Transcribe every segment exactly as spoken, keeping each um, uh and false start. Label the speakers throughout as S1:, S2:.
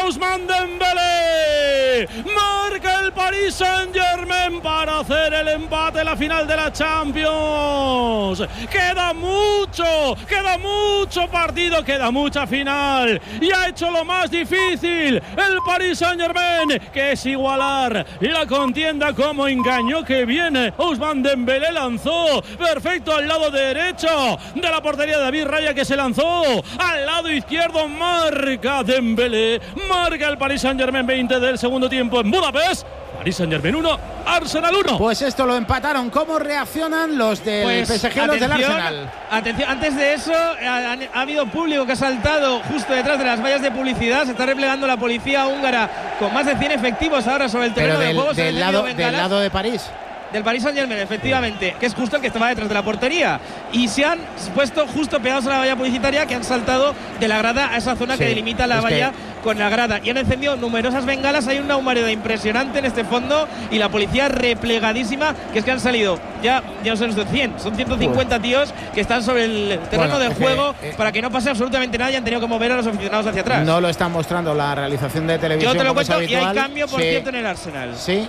S1: Ousmane Dembélé. Marca el Paris Saint-Germain para hacer el empate en la final de la Champions. Queda mucho, queda mucho partido, queda mucha final. Y ha hecho lo más difícil el Paris Saint-Germain, que es igualar la contienda. Como engañó que viene Ousmane Dembélé, lanzó perfecto al lado derecho de la portería de David Raya, que se lanzó al lado izquierdo. Marca Dembélé, marca el Paris Saint-Germain. Veinte del segundo tiempo en Budapest. Paris Saint-Germain uno, Arsenal uno.
S2: Pues esto lo empataron. ¿Cómo reaccionan los del
S3: pues,
S2: P S G, los del
S3: atención,
S2: Arsenal?
S3: Atención, antes de eso ha, ha habido público que ha saltado justo detrás de las vallas de publicidad. Se está replegando la policía húngara con más de cien efectivos ahora sobre el terreno
S2: Pero
S3: de
S2: del,
S3: juego.
S2: del, lado, del lado de París.
S3: Del Paris Saint-Germain, efectivamente, que es justo el que estaba detrás de la portería. Y se han puesto justo pegados a la valla publicitaria, que han saltado de la grada a esa zona sí, que delimita la valla que... con la grada. Y han encendido numerosas bengalas. Hay una humareda impresionante en este fondo y la policía replegadísima, que es que han salido, ya, ya no sé, cien, son ciento cincuenta Uf. tíos que están sobre el terreno bueno, de juego que, eh, para que no pase absolutamente nada y han tenido que mover a los aficionados hacia atrás.
S2: No lo están mostrando la realización de televisión.
S3: Yo te lo cuento
S2: y
S3: hay cambio, por
S2: sí,
S3: cierto, en el Arsenal.
S2: Sí,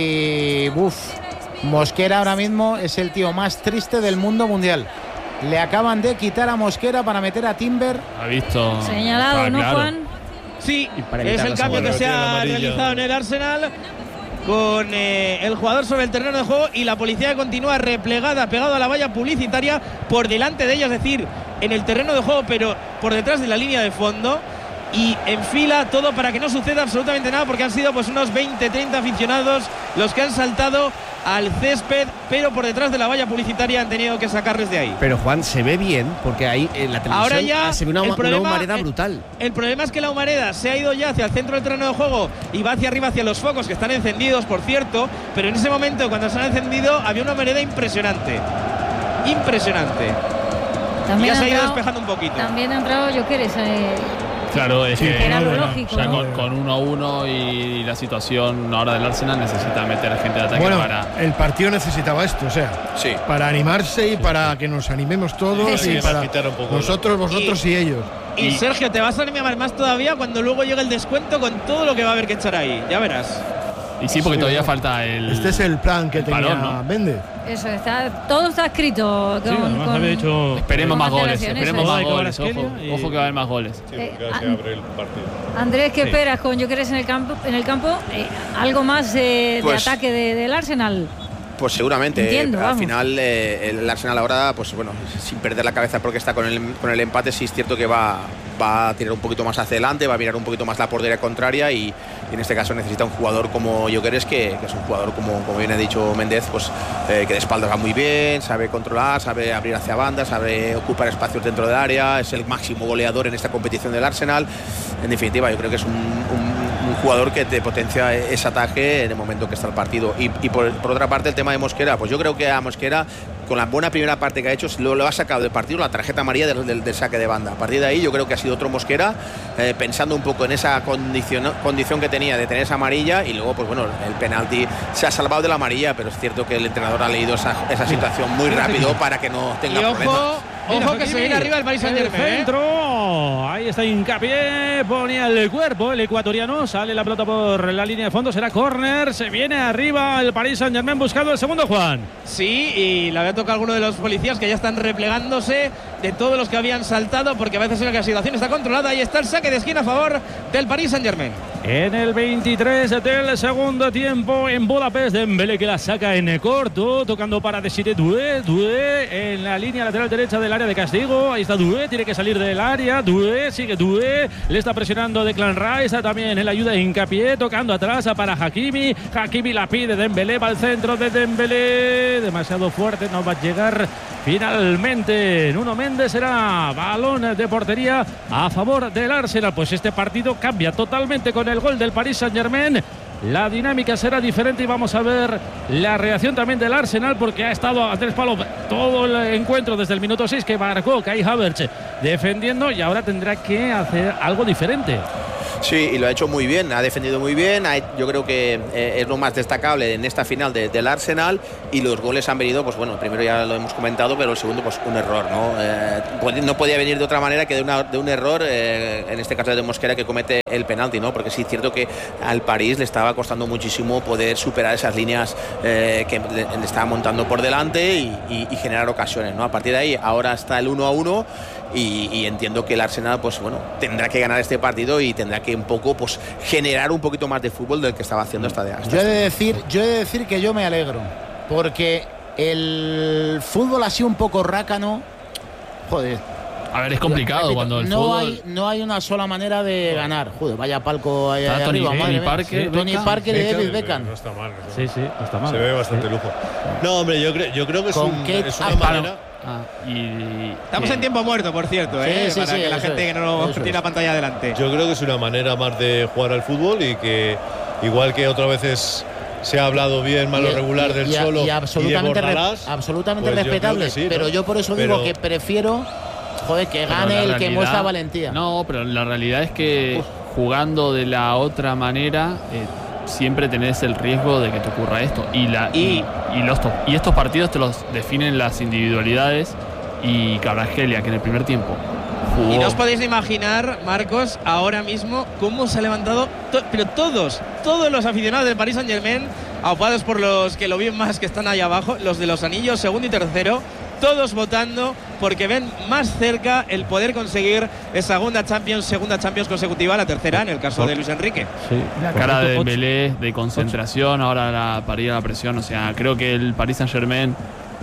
S2: y uff. Mosquera ahora mismo es el tío más triste del mundo mundial. Le acaban de quitar a Mosquera para meter a Timber.
S1: Ha visto.
S4: Señalado, ¿no, claro. Juan?
S3: Sí, es el cambio que se ha realizado en el Arsenal con eh, el jugador sobre el terreno de juego y la policía continúa replegada, pegado a la valla publicitaria por delante de ella, es decir, en el terreno de juego, pero por detrás de la línea de fondo. Y en fila todo para que no suceda absolutamente nada, porque han sido pues unos veinte, treinta aficionados los que han saltado al césped, pero por detrás de la valla publicitaria han tenido que sacarles de ahí.
S5: Pero Juan, se ve bien, porque ahí en la televisión
S3: ahora ya
S5: se ve una,
S3: problema,
S5: una humareda
S3: el,
S5: brutal.
S3: El problema es que la humareda se ha ido ya hacia el centro del terreno de juego y va hacia arriba, hacia los focos, que están encendidos, por cierto, pero en ese momento, cuando se han encendido, había una humareda impresionante. Impresionante.
S4: También
S3: y ya se ha ido
S4: entrado,
S3: despejando un poquito.
S4: También ha entrado Gyökeres. Eh,
S1: Claro, es
S4: sí,
S1: que
S4: era lo
S1: bueno,
S4: lógico,
S1: o sea,
S4: ¿no?
S1: con, con uno a uno y la situación ahora del Arsenal necesita meter gente de ataque
S6: bueno,
S1: para.
S6: El partido necesitaba esto, o sea,
S7: sí.
S6: para animarse y para que nos animemos todos
S7: sí,
S6: y
S7: sí,
S6: para
S7: un poco
S6: nosotros, vosotros y, y ellos.
S3: Y, y Sergio, te vas a animar más todavía cuando luego llegue el descuento con todo lo que va a haber que echar ahí, ya verás.
S1: Y sí, porque
S6: sí,
S1: todavía
S6: no.
S1: falta el.
S6: Este es el plan que tenía
S1: balón, ¿no?
S6: Méndez.
S4: Eso, está, todo está escrito. Con,
S1: sí, con,
S4: con,
S1: hecho, esperemos más goles, esperemos más
S4: eso.
S1: goles, ojo, y... ojo que va a haber más goles.
S7: Sí, porque eh, se abre el partido.
S4: Andrés, ¿qué
S1: sí.
S4: esperas con Gyökeres en el campo? En el campo eh, ¿algo más eh,
S7: pues,
S4: de ataque de, del Arsenal?
S7: Pues seguramente.
S4: Entiendo,
S7: al
S4: vamos.
S7: final eh, el Arsenal ahora, pues bueno, sin perder la cabeza porque está con el, con el empate, sí es cierto que va, va a tirar un poquito más hacia adelante, va a mirar un poquito más la portería contraria y, y en este caso necesita un jugador como Gyökeres, que, que es un jugador, como, como bien ha dicho Méndez, pues eh, que de espaldas va muy bien, sabe controlar, sabe abrir hacia banda, sabe ocupar espacios dentro del área, es el máximo goleador en esta competición del Arsenal. En definitiva, yo creo que es un, un, un jugador que te potencia ese ataque en el momento que está el partido. Y, y por, por otra parte, el tema de Mosquera, pues yo creo que a Mosquera, con la buena primera parte que ha hecho, lo, lo ha sacado del partido la tarjeta amarilla del, del, del saque de banda. A partir de ahí yo creo que ha sido otro Mosquera, eh, pensando un poco en esa condición, condición que tenía de tener esa amarilla, y luego pues bueno, el penalti se ha salvado de la amarilla, pero es cierto que el entrenador ha leído esa, esa situación muy rápido para que no tenga
S3: y ojo,
S7: problemas.
S3: Ojo, ojo que se viene arriba el Paris Saint-Germain.
S1: El centro, ahí está Hincapié, ponía el cuerpo el ecuatoriano, sale la pelota por la línea de fondo, será córner, se viene arriba el Paris Saint-Germain buscando el segundo, Juan.
S3: Sí, y le había tocado a alguno de los policías que ya están replegándose de todos los que habían saltado, porque a veces en la situación está controlada. Y está el saque de esquina a favor del Paris Saint-Germain.
S1: En el veintitrés del segundo tiempo en Budapest, Dembélé que la saca en corto, tocando para Desiré Doué, Doué en la línea lateral derecha del área de castigo. Ahí está Doué, tiene que salir del área. Doué, sigue Doué, le está presionando Declan Rice, también en la ayuda de Hincapié, tocando atrás para Hakimi. Hakimi la pide, Dembélé va al centro de Dembélé, demasiado fuerte, no va a llegar finalmente. Nuno Méndez, será balón de portería a favor del Arsenal. Pues este partido cambia totalmente con el gol del Paris Saint-Germain. La dinámica será diferente y vamos a ver la reacción también del Arsenal, porque ha estado a tres palos todo el encuentro desde el minuto seis que marcó Kai Havertz defendiendo, y ahora tendrá que hacer algo diferente.
S7: Sí, y lo ha hecho muy bien, ha defendido muy bien, ha, yo creo que eh, es lo más destacable en esta final de, del Arsenal, y los goles han venido, pues bueno, el primero ya lo hemos comentado, pero el segundo pues un error, ¿no? Eh, no podía venir de otra manera que de, una, de un error, eh, en este caso de Mosquera, que comete el penalti, ¿no? Porque sí es cierto que al París le estaba costando muchísimo poder superar esas líneas eh, que le, le estaba montando por delante y, y, y generar ocasiones, ¿no? A partir de ahí, ahora está el uno a uno. Y, y entiendo que el Arsenal pues bueno tendrá que ganar este partido y tendrá que un poco pues generar un poquito más de fútbol del que estaba haciendo hasta de hasta
S2: yo he de decir yo he de decir que yo me alegro porque el fútbol ha sido un poco rácano. Joder,
S8: a ver, es complicado. Repito, cuando el
S2: no
S8: fútbol...
S2: hay no hay una sola manera de ganar. Joder, vaya palco ahí, ahí
S8: Tony,
S2: arriba,
S8: Tony Parker,
S2: sí, Tony Parker y David Beckham.
S9: No está mal. No.
S1: Sí, sí, no está mal.
S9: Se ve bastante lujo. No, hombre, yo creo, yo creo que es, un, es una manera.
S8: Ah, y,
S3: Estamos en tiempo muerto, por cierto,
S2: sí,
S3: ¿eh?
S2: sí,
S3: para
S2: sí,
S3: que la gente
S2: es,
S3: que no
S2: tiene
S3: es. la pantalla delante.
S9: Yo creo que es una manera más de jugar al fútbol y que, igual que otras veces se ha hablado bien, malo
S2: y,
S9: regular
S2: y,
S9: del
S2: y,
S9: Cholo
S2: y absolutamente,
S9: y de Bordalás,
S2: re, absolutamente
S9: pues
S2: respetable.
S9: Yo sí,
S2: pero
S9: ¿no?
S2: yo por eso
S9: pero,
S2: digo que prefiero, joder, que gane el
S8: realidad,
S2: que muestra valentía.
S8: No, pero la realidad es que Uf. jugando de la otra manera eh, siempre tenés el riesgo de que te ocurra esto. Y, la, y, y, y, los, y estos partidos te los definen las individualidades. Y Kvaratskhelia, que en el primer tiempo jugó.
S3: Y no os podéis imaginar, Marcos, ahora mismo cómo se ha levantado, to pero todos, todos los aficionados del Paris Saint-Germain, aupados por los que lo ven más, que están ahí abajo, los de los anillos, segundo y tercero, todos votando porque ven más cerca el poder conseguir esa segunda Champions, segunda Champions consecutiva, la tercera en el caso de Luis Enrique.
S8: Sí, la cara de Dembélé, de concentración, ahora la, para ir a la presión, o sea, creo que el Paris Saint-Germain,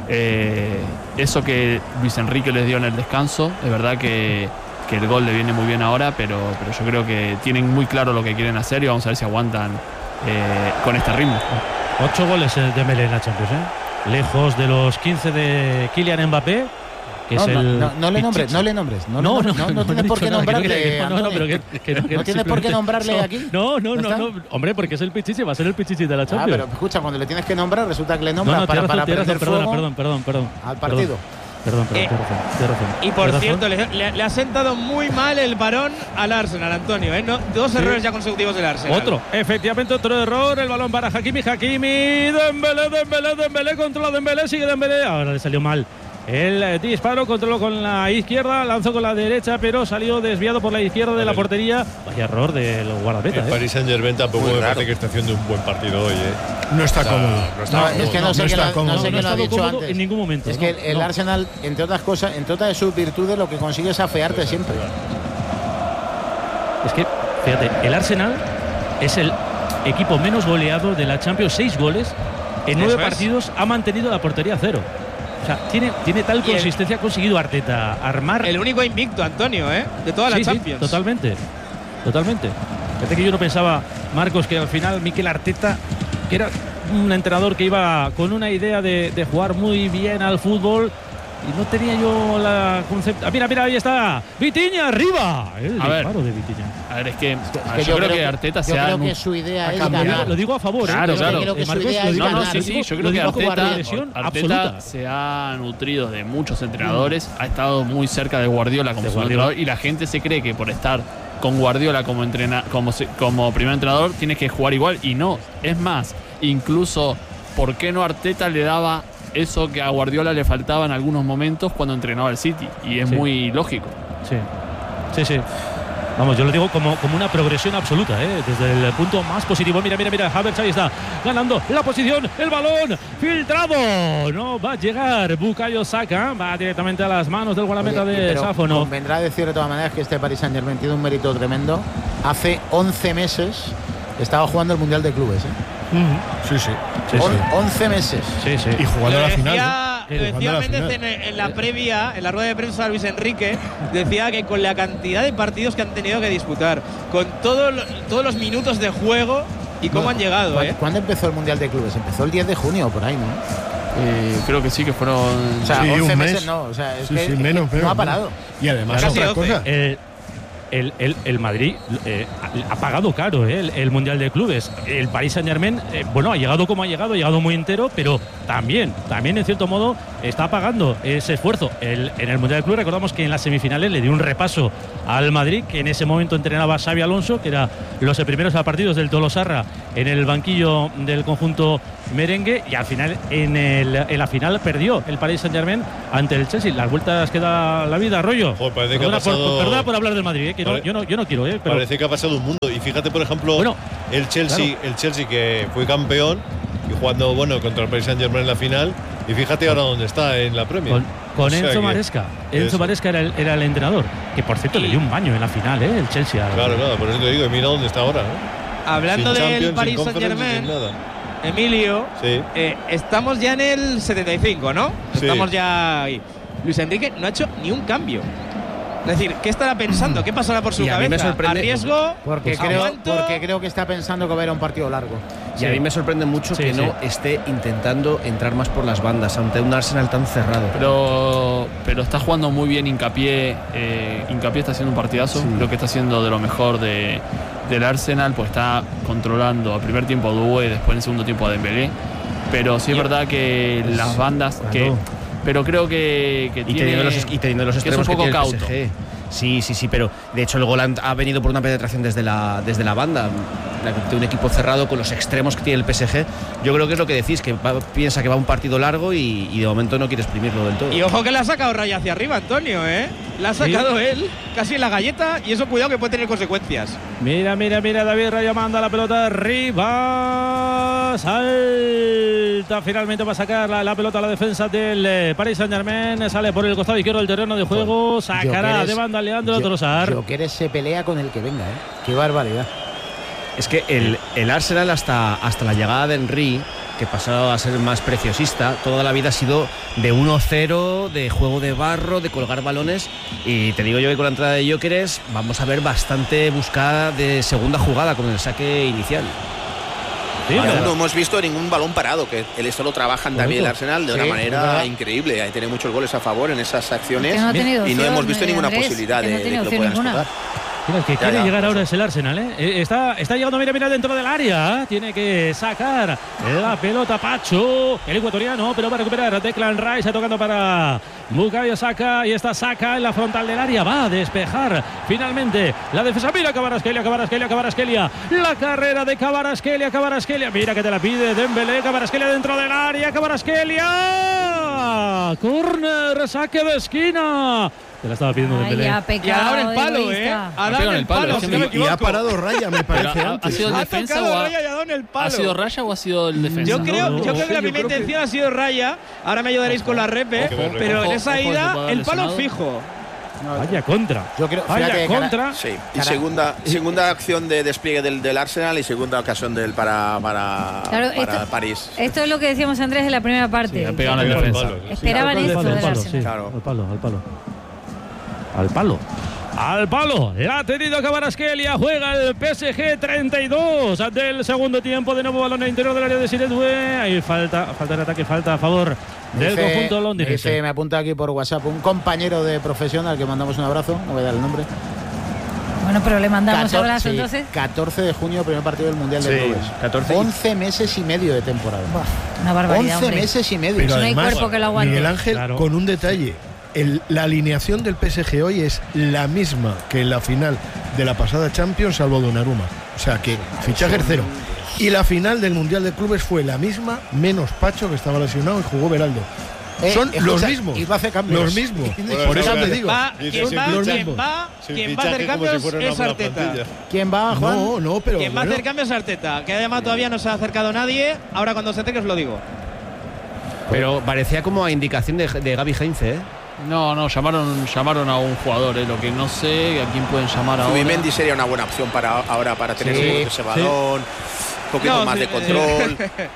S8: Eh, eso que Luis Enrique les dio en el descanso, es verdad que, que el gol le viene muy bien ahora, pero, pero yo creo que tienen muy claro lo que quieren hacer y vamos a ver si aguantan eh, con este ritmo.
S1: Ocho goles de Dembélé en la Champions, ¿eh? Lejos de los quince de Kylian Mbappé. Que
S2: no,
S1: es
S2: no,
S1: el
S2: no, no le nombres, no le nombres. No, no, no, no, no tienes por qué nombrarle.
S1: No, no, pero que, que, que,
S2: no tienes por qué nombrarle
S1: no,
S2: aquí.
S1: No, no, no, no, hombre, porque es el Pichichi, va a ser el Pichichi de la Champions.
S2: Ah, pero escucha, cuando le tienes que nombrar, resulta que le nombras
S1: no, no,
S2: para,
S1: razón,
S2: para prender
S1: razón,
S2: fuego
S1: perdón, perdón, perdón,
S2: al partido.
S1: Perdón, perdón,
S3: eh,
S1: tienes razón, tienes razón.
S3: Y por
S1: ¿Tienes
S3: cierto,
S1: razón?
S3: le, le, le ha sentado muy mal el varón al Arsenal, Antonio. ¿eh? No, dos sí. errores ya consecutivos del Arsenal.
S1: Otro, efectivamente, otro error. El balón para Hakimi, Hakimi, Dembélé, Dembélé, Dembélé, controla Dembélé, sigue Dembélé. Ahora le salió mal el disparo, controló con la izquierda, lanzó con la derecha, pero salió desviado por la izquierda de la portería. Vaya error del guardameta.
S9: El
S1: ¿eh?
S9: Paris Saint-Germain tampoco Muy me raro. parece que esté haciendo un buen partido hoy. ¿eh?
S6: No está o sea, cómodo.
S9: No, está
S2: no
S9: cómodo.
S2: es que no, no sé quién lo, no sé
S1: no
S2: lo ha dicho antes.
S1: En ningún momento.
S2: Es
S1: no,
S2: que el, el
S1: no.
S2: Arsenal, entre otras cosas, entre otras de sus virtudes, lo que consigue es afearte siempre.
S1: Es que, fíjate, el Arsenal es el equipo menos goleado de la Champions, seis goles en nueve es. partidos, ha mantenido la portería a cero. O sea, tiene, tiene tal consistencia, ha conseguido Arteta armar.
S3: El único invicto, Antonio, ¿eh? De toda la
S1: sí,
S3: Champions.
S1: Sí, totalmente. Totalmente. Fíjate que yo no pensaba, Marcos, que al final Mikel Arteta, que era un entrenador que iba con una idea de, de jugar muy bien al fútbol, y no tenía yo la concepto. Ah, mira, mira, ahí está. Vitinha arriba. El
S8: a
S1: disparo
S8: ver,
S1: de Vitinha.
S8: A ver, es que,
S2: es que,
S8: a ver,
S2: es que
S8: yo,
S2: yo
S8: creo,
S2: creo
S8: que Arteta
S2: yo
S8: se ha.
S2: Yo creo que su idea es ganar.
S1: Lo digo, lo digo a favor,
S8: claro,
S1: ¿eh?
S8: Claro,
S2: creo que
S1: Marcos,
S2: su idea es
S8: no,
S2: ganar.
S8: no, sí, sí, yo creo que
S1: Arteta,
S8: Arteta,
S1: Arteta
S8: se ha nutrido de muchos entrenadores, mm. ha estado muy cerca de Guardiola como
S1: de
S8: su
S1: Guardiola.
S8: entrenador, y la gente se cree que por estar con Guardiola como entrena, como, como primer entrenador tienes que jugar igual, y no. Es más, incluso, ¿por qué no Arteta le daba eso que a Guardiola le faltaba en algunos momentos cuando entrenaba el City? Y es sí. muy lógico.
S1: Sí, sí, sí. Vamos, yo lo digo como, como una progresión absoluta, ¿eh? Desde el punto más positivo. Mira, mira, mira, Havertz ahí está, ganando la posición, el balón filtrado. No va a llegar Bukayo Saka, va directamente a las manos del guardameta de Sáfono.
S2: Vendrá a decir de todas maneras que este Paris Saint-Germain tiene un mérito tremendo. Hace once meses estaba jugando el Mundial de Clubes, ¿eh?
S6: Uh-huh. Sí, sí.
S2: sí, sí. once meses.
S1: Sí, sí.
S6: Y jugando a la final.
S3: Lo decía Méndez en, en la previa, en la rueda de prensa de Luis Enrique, decía que con la cantidad de partidos que han tenido que disputar, con todo, todos los minutos de juego y cómo no, han llegado.
S2: ¿cuándo,
S3: ¿eh?
S2: ¿Cuándo empezó el Mundial de Clubes? Empezó el diez de junio, por ahí, ¿no?
S8: Eh, creo que sí, que fueron.
S2: O sea,
S6: sí,
S2: once
S6: un
S2: meses
S6: mes.
S2: no, o sea, es
S6: sí,
S2: que,
S6: sí, menos,
S2: es que
S6: menos,
S2: no ha parado.
S6: Y además, otra cosa.
S1: Eh, el, el, el Madrid eh, ha pagado caro eh, el, el Mundial de Clubes. El Paris Saint-Germain, eh, bueno, ha llegado como ha llegado, ha llegado muy entero, pero también, también en cierto modo está pagando ese esfuerzo. El, en el Mundial de Clubes recordamos que en las semifinales le dio un repaso al Madrid, que en ese momento entrenaba a Xabi Alonso, que era los primeros partidos del Tolosarra en el banquillo del conjunto merengue, y al final en, el, en la final perdió el Paris Saint-Germain ante el Chelsea. Las vueltas que da la vida, Rollo.
S9: Joder, parece que
S1: perdona,
S9: ha pasado...
S1: por, perdona por hablar del Madrid, eh, que no, yo, no, yo no quiero. Eh, pero...
S9: Parece que ha pasado un mundo. Y fíjate, por ejemplo,
S1: bueno,
S9: el Chelsea,
S1: claro.
S9: el Chelsea que fue campeón y jugando bueno contra el Paris Saint-Germain en la final. Y fíjate ahora dónde está en la Premier.
S1: Con, con
S9: o sea
S1: Enzo
S9: que,
S1: Maresca. Enzo
S9: eso.
S1: Maresca era el, era el entrenador. Que por cierto le dio un baño en la final, ¿eh? El Chelsea.
S9: Claro, claro, por eso te digo, mira dónde está ahora, ¿no?
S3: Hablando
S9: Sin
S3: del
S9: Champions,
S3: Paris
S9: sin Conference,
S3: Saint-Germain,
S9: sin nada.
S3: Emilio,
S9: Sí.
S3: eh, estamos ya en el setenta y cinco, ¿no?
S9: Sí.
S3: Estamos ya ahí. Luis Enrique no ha hecho ni un cambio. Es decir, ¿qué estará pensando? ¿Qué pasará por su
S5: Y a mí me
S3: cabeza?
S5: sorprende-
S3: ¿Arriesgo?
S2: Porque,
S3: Pues
S2: creo,
S3: aguanto.
S2: porque creo que está pensando que va a ir a un partido largo.
S5: Y a mí me sorprende mucho
S1: Sí,
S5: que
S1: sí.
S5: no esté intentando entrar más por las bandas ante un Arsenal tan cerrado.
S8: Pero, pero está jugando muy bien Hincapié. Eh, Hincapié está haciendo un partidazo.
S5: Sí.
S8: Creo que está haciendo de lo mejor de, del Arsenal, pues está controlando al primer tiempo a Doué y después en el segundo tiempo a Dembélé. Pero sí es verdad que las bandas.
S5: claro.
S8: que Pero creo que, que
S5: Y
S8: tiene.
S5: teniendo los, y teniendo los
S8: que es un
S5: extremos que,
S8: poco
S5: tiene el
S8: cauto.
S5: P S G. Sí, sí, sí, pero de hecho el gol han- ha venido por una penetración desde la, desde la banda de un equipo cerrado con los extremos que tiene el P S G. Yo creo que es lo que decís, que va- piensa que va un partido largo y, y de momento no quiere exprimirlo del todo.
S3: Y ojo que le ha sacado Raya hacia arriba, Antonio, ¿eh? La ha sacado él, casi en la galleta, y eso cuidado que puede tener consecuencias.
S1: Mira, mira, mira, David Raya manda la pelota arriba. Salta, finalmente va a sacar la, la pelota a la defensa del eh, Paris Saint-Germain. Sale por el costado izquierdo del terreno de juego. Sacará
S2: Gyökeres-
S1: de banda Leandro
S2: Gyo-
S1: Trossard.
S2: Gyökeres se pelea con el que venga, ¿eh? Qué barbaridad.
S5: Es que el, el Arsenal hasta, hasta la llegada de Henry, que pasó a ser más preciosista, toda la vida ha sido de uno cero, de juego de barro, de colgar balones. Y te digo yo que con la entrada de Gyökeres vamos a ver bastante buscada de segunda jugada con el saque inicial.
S1: Sí,
S7: Vale,
S1: pero-
S7: no hemos visto ningún balón parado, que él esto lo trabajan también el Arsenal de
S2: Sí,
S7: una
S2: es
S7: manera
S2: verdad.
S7: increíble. Ahí tiene muchos goles a favor en esas acciones
S4: Que no ha tenido
S7: y no
S4: opción,
S7: hemos visto
S4: eh,
S7: ninguna
S4: Andrés,
S7: posibilidad
S4: que
S7: de,
S4: no
S7: de
S4: tiene
S7: que lo
S4: opción
S7: puedan
S4: ninguna.
S7: explotar.
S1: Mira, el que
S7: Ya,
S1: quiere
S7: ya,
S1: llegar
S7: pues
S1: ahora
S7: sí.
S1: es el Arsenal, ¿eh? Eh, Está, está llegando, mira, mira, dentro del área. Tiene que sacar la pelota Pacho, el ecuatoriano, pero va a recuperar Declan Rice, tocando para Bukayo Saka. Y está Saka en la frontal del área. Va a despejar finalmente la defensa. Mira, Kvaratskhelia, Kvaratskhelia, Kvaratskhelia. La carrera de Kvaratskhelia, Kvaratskhelia. Mira que te la pide Dembélé. Kvaratskhelia dentro del área. Kvaratskhelia. Corner, saque de esquina. Te la estaba pidiendo
S4: Ay,
S1: Dembélé.
S4: ha
S3: Y ha
S4: pecado
S3: dado en el
S4: de
S3: palo, ¿eh?
S4: egoísta.
S3: Ha dado en el palo, si no me
S6: Y, y
S3: equivoco.
S6: ha parado Raya, me parece.
S8: Pero, ¿ha-
S6: antes.
S8: ¿Ha sido el
S3: Ha
S8: defensa
S3: tocado
S8: o ha,
S3: Raya y ha dado en el palo.
S8: ha sido Raya o ha sido el defensa?
S3: Yo creo,
S1: No,
S3: yo creo
S1: no,
S3: que la
S6: yo
S3: primera
S6: creo que-
S3: intención ha sido Raya. Ahora me ayudaréis con la rep, ¿eh?
S9: Ojo,
S3: Pero en
S8: ojo,
S3: esa
S8: ojo, se
S3: ida,
S8: puede haber
S3: el palo
S8: lesionado.
S3: fijo.
S1: Vaya contra.
S2: Yo creo-
S1: Vaya
S2: fíjate, cara-
S1: contra.
S7: Sí, y
S2: Cara-
S7: segunda, segunda acción de despliegue del, del Arsenal y segunda ocasión del para, para,
S4: Claro,
S7: para
S4: esto-
S7: París.
S4: Esto es lo que decíamos Andrés en la primera parte.
S8: Sí, ha pegado en
S9: Pega
S8: el
S9: el
S8: defensa.
S9: palo, sí.
S4: Esperaban
S1: Al
S4: esto
S1: palo,
S4: del
S1: al palo,
S4: Arsenal.
S1: sí,
S7: Claro.
S1: al palo, al palo. Al palo. Al palo, la ha tenido Kvaratskhelia, juega el P S G treinta y dos del segundo tiempo, de nuevo balón al interior del área de Siredue. Ahí falta, falta el ataque, falta a favor
S2: Me
S1: del
S2: dice-
S1: conjunto
S2: me,
S1: londinense.
S2: dice- me apunta aquí por WhatsApp un compañero de profesión al que mandamos un abrazo, no voy a dar el nombre.
S4: Bueno, pero le mandamos
S2: catorce,
S4: abrazo
S2: sí,
S4: entonces.
S2: catorce de junio, primer partido del Mundial de
S5: Sí,
S2: Clubes.
S5: catorce y-
S2: once meses y medio de temporada.
S4: Buah, una barbaridad,
S2: once
S4: hombre.
S2: meses y medio.
S6: Pero
S4: no hay
S6: además,
S4: cuerpo que lo aguante.
S6: Miguel Ángel,
S1: Claro.
S6: con un detalle. El- la alineación del P S G hoy es la misma que en la final de la pasada Champions, salvo Donnarumma. O sea que fichaje cero. Y la final del Mundial de Clubes fue la misma, menos Pacho, que estaba lesionado y jugó Beraldo.
S2: Eh,
S6: Son
S2: escucha,
S6: los mismos.
S2: y va a hacer cambios.
S6: Los mismos.
S9: Bueno,
S6: Por eso
S9: no,
S6: te
S9: no,
S6: digo.
S3: Va,
S9: Dice,
S3: quien
S9: sin
S3: va,
S6: fichaje.
S3: quien va,
S9: Sin
S3: quien va a hacer
S9: fichaje, como si
S3: cambios
S9: fuera una
S3: es
S9: buena
S3: Arteta.
S9: plantilla.
S2: ¿Quién va, Juan?
S6: No, no, pero.
S3: Quien va a
S6: bueno,
S3: hacer cambios es Arteta. Que ha llamado todavía no se ha acercado nadie. Ahora cuando se acerque os lo digo.
S5: Pero parecía como a indicación de, de Gaby Heinze, ¿eh?
S8: No, no, llamaron, llamaron a un jugador, eh, lo que no sé a quién pueden llamar ahora.
S7: Zubimendi sería una buena opción para ahora para tener
S2: Sí,
S7: ese
S1: sí.
S7: balón, un poquito
S3: No,
S7: más
S3: sí,
S7: de control.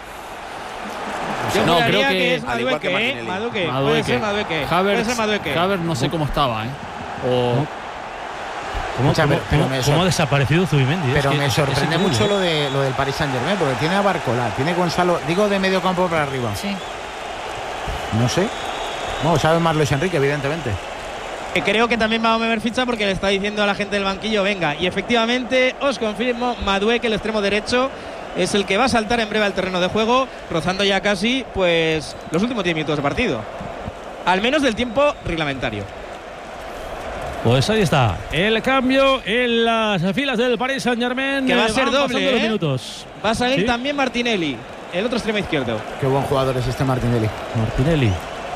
S3: Yo
S8: No,
S3: juraría
S8: creo que-
S3: es
S7: al igual que
S3: Madueke, ¿eh?
S7: Martinelli.
S3: Madueke. Puede
S8: Madueke.
S3: ser Madueke. Puede ser
S8: Havertz,
S3: Madueke.
S8: Havertz no sé cómo estaba, ¿eh? O,
S1: ¿Cómo,
S2: Escucha,
S1: cómo-
S2: pero- pero
S1: cómo-
S2: me
S1: cómo
S2: sor-
S1: ha desaparecido Zubimendi? Es
S2: Pero
S1: que
S2: me
S1: es
S2: sorprende
S1: increíble,
S2: mucho
S1: ¿eh?
S2: lo, de, lo del Paris Saint Germain, porque tiene a Barcola, tiene Gonzalo, digo de medio campo para arriba.
S4: Sí.
S2: No sé. No, sabe más Luis Enrique, evidentemente.
S3: Creo que también va a mover ficha porque le está diciendo a la gente del banquillo, venga, y efectivamente os confirmo, Madueke, el extremo derecho, es el que va a saltar en breve al terreno de juego, rozando ya casi pues los últimos diez minutos de partido, al menos del tiempo reglamentario.
S1: Pues ahí está, el cambio en las filas del Paris Saint-Germain,
S3: que va a ser doble,
S1: los
S3: ¿eh?
S1: minutos.
S3: Va a salir
S1: ¿Sí?
S3: también Martinelli, el otro extremo izquierdo.
S2: Qué buen jugador es este Martinelli.
S1: Martinelli.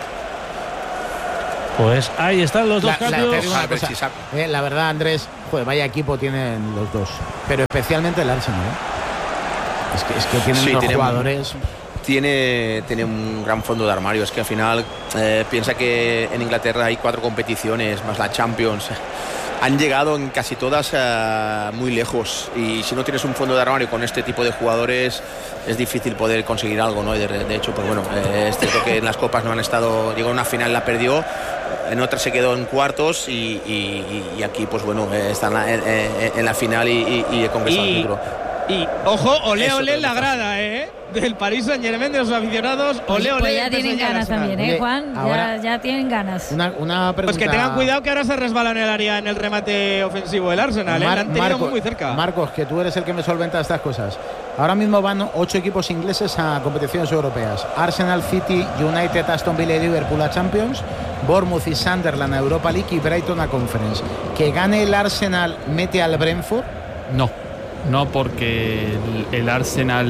S1: Pues ahí están los dos
S2: La, la,
S1: cambios.
S2: te digo una cosa, eh, la verdad, Andrés, joder, vaya equipo tienen los dos, pero especialmente el Arsenal, ¿eh? Es que, es que tienen
S7: Sí,
S2: dos
S7: tiene-
S2: jugadores.
S7: Tiene, tiene un gran fondo de armario. Es que al final eh, piensa que en Inglaterra hay cuatro competiciones más la Champions. Han llegado en casi todas uh, muy lejos, y si no tienes un fondo de armario con este tipo de jugadores es difícil poder conseguir algo, ¿no? De, de hecho, pues bueno, eh, es cierto que en las copas no han estado, llegó a una final, la perdió, en otra se quedó en cuartos, y, y, y aquí pues bueno, eh, está en la, en, en la final y, y, y conquistado el
S3: Y,
S7: título.
S3: y ojo, ole,
S7: Eso
S3: ole
S7: te
S3: en la
S7: gusta.
S3: grada, ¿eh? Del Paris Saint-Germain, de los aficionados, ole, ole.
S4: Pues ya
S3: empezó
S4: tienen
S3: ya el
S4: ganas
S3: Arsenal.
S4: también, ¿eh,
S2: Oye,
S4: Juan? Ya,
S2: ahora-
S4: ya tienen ganas.
S2: Una, una pregunta.
S3: Pues que tengan cuidado que ahora se resbala en el área en el remate ofensivo del Arsenal, ¿eh?
S2: Mar-
S3: Le han tenido
S2: Marco-
S3: muy, muy cerca.
S2: Marcos, que tú eres el que me solventa estas cosas. Ahora mismo van ocho equipos ingleses a competiciones europeas. Arsenal, City, United, Aston Villa y Liverpool a Champions, Bournemouth y Sunderland a Europa League y Brighton a Conference. Que gane el Arsenal mete al Brentford.
S8: No, no porque el, el Arsenal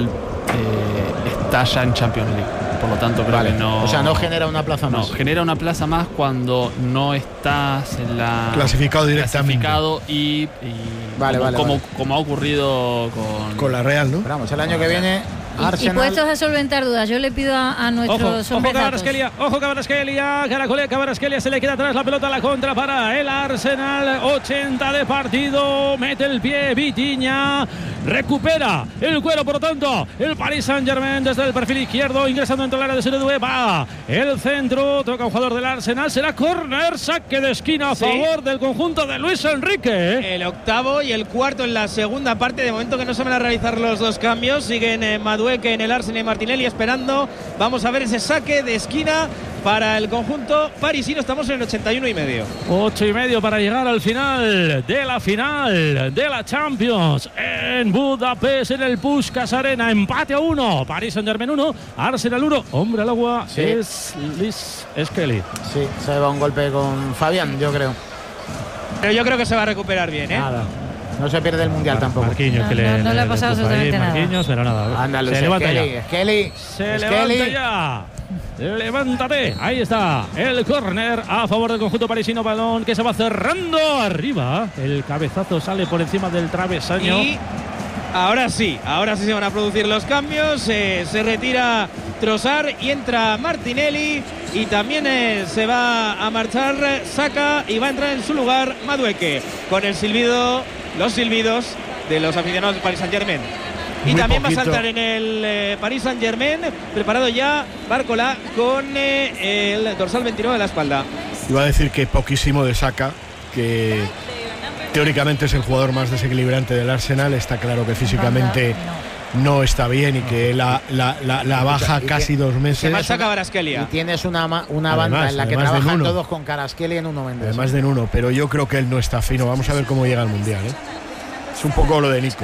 S8: eh, está ya en Champions League. Por lo tanto, creo
S2: Vale.
S8: que no.
S2: O sea, no genera una plaza
S8: No,
S2: más.
S8: genera una plaza más cuando no estás en la.
S6: Clasificado directamente.
S8: Clasificado y. y
S2: Vale,
S8: como,
S2: vale,
S8: como,
S2: vale.
S8: como ha ocurrido con.
S6: Con la Real, ¿no?
S2: Pero vamos, el año que viene
S4: Y, y
S2: Arsenal.
S4: puestos a solventar dudas, yo le pido a, a
S1: Ojo,
S4: nuestros
S1: ojo
S4: hombres datos.
S1: Cabarasquelia, ojo Cabarasquelia, Caracolea, Cabarasquelia, se le queda atrás la pelota a la contra para el Arsenal, ochenta de partido, mete el pie Vitinha, recupera el cuero, por lo tanto, el Paris Saint-Germain desde el perfil izquierdo, ingresando dentro del área de Seredue, va el centro, toca un jugador del Arsenal, será córner, saque de esquina a
S3: Sí.
S1: favor del conjunto de Luis Enrique.
S3: El octavo y el cuarto en la segunda parte. De momento que no se van a realizar los dos cambios. Siguen eh, Madueke en el Arsenal y Martinelli esperando. Vamos a ver ese saque de esquina para el conjunto parisino. Estamos en el ochenta y uno y medio.
S1: Ocho y medio para llegar al final de la final de la Champions en Budapest, en el Puskás Arena. Empate a uno, Paris Saint-Germain uno, Arsenal uno. Hombre al agua
S2: Sí.
S1: es Liz Skelly.
S2: Sí, se va un golpe con Fabián, yo creo.
S3: Pero yo creo que se va a recuperar bien, ¿eh?
S2: Nada. No se pierde el mundial tampoco.
S1: Marquinhos,
S4: No,
S1: que
S4: no,
S1: le,
S4: no le ha pasado
S1: ocupa ahí,
S4: absolutamente nada.
S1: Marquinhos, pero nada.
S2: Anda, Luis
S1: se levanta
S2: Skelly,
S1: ya.
S2: Skelly,
S1: Se
S2: Skelly.
S1: levanta ya. Levántate. Ahí está el córner a favor del conjunto parisino. Balón que se va cerrando arriba. El cabezazo sale por encima del travesaño.
S3: Y ahora sí, ahora sí se van a producir los cambios. Eh, se retira Trossard y entra Martinelli. Y también eh, se va a marchar Saka y va a entrar en su lugar Madueke. Con el silbido, los silbidos de los aficionados del Paris Saint-Germain. Y
S6: Muy
S3: también
S6: poquito.
S3: va a saltar en el eh, Paris Saint-Germain, preparado ya Barcola con eh, el dorsal veintinueve de la espalda.
S6: Iba a decir que poquísimo de Saka, que teóricamente es el jugador más desequilibrante del Arsenal. Está claro que físicamente no está bien y que la, la, la, la baja
S2: Y que-
S6: casi dos
S3: Se
S6: meses.
S3: marcha
S2: Y
S3: Cabarasquelia.
S2: tienes una, ma- una
S6: Además,
S2: banda en la que
S6: además de
S2: trabajan
S6: Nuno.
S2: todos con Carasqueli en uno Mendes.
S6: Además de Nuno, pero yo creo que él no está fino. Vamos a ver cómo llega al Mundial, ¿eh? Es un poco lo de Nico.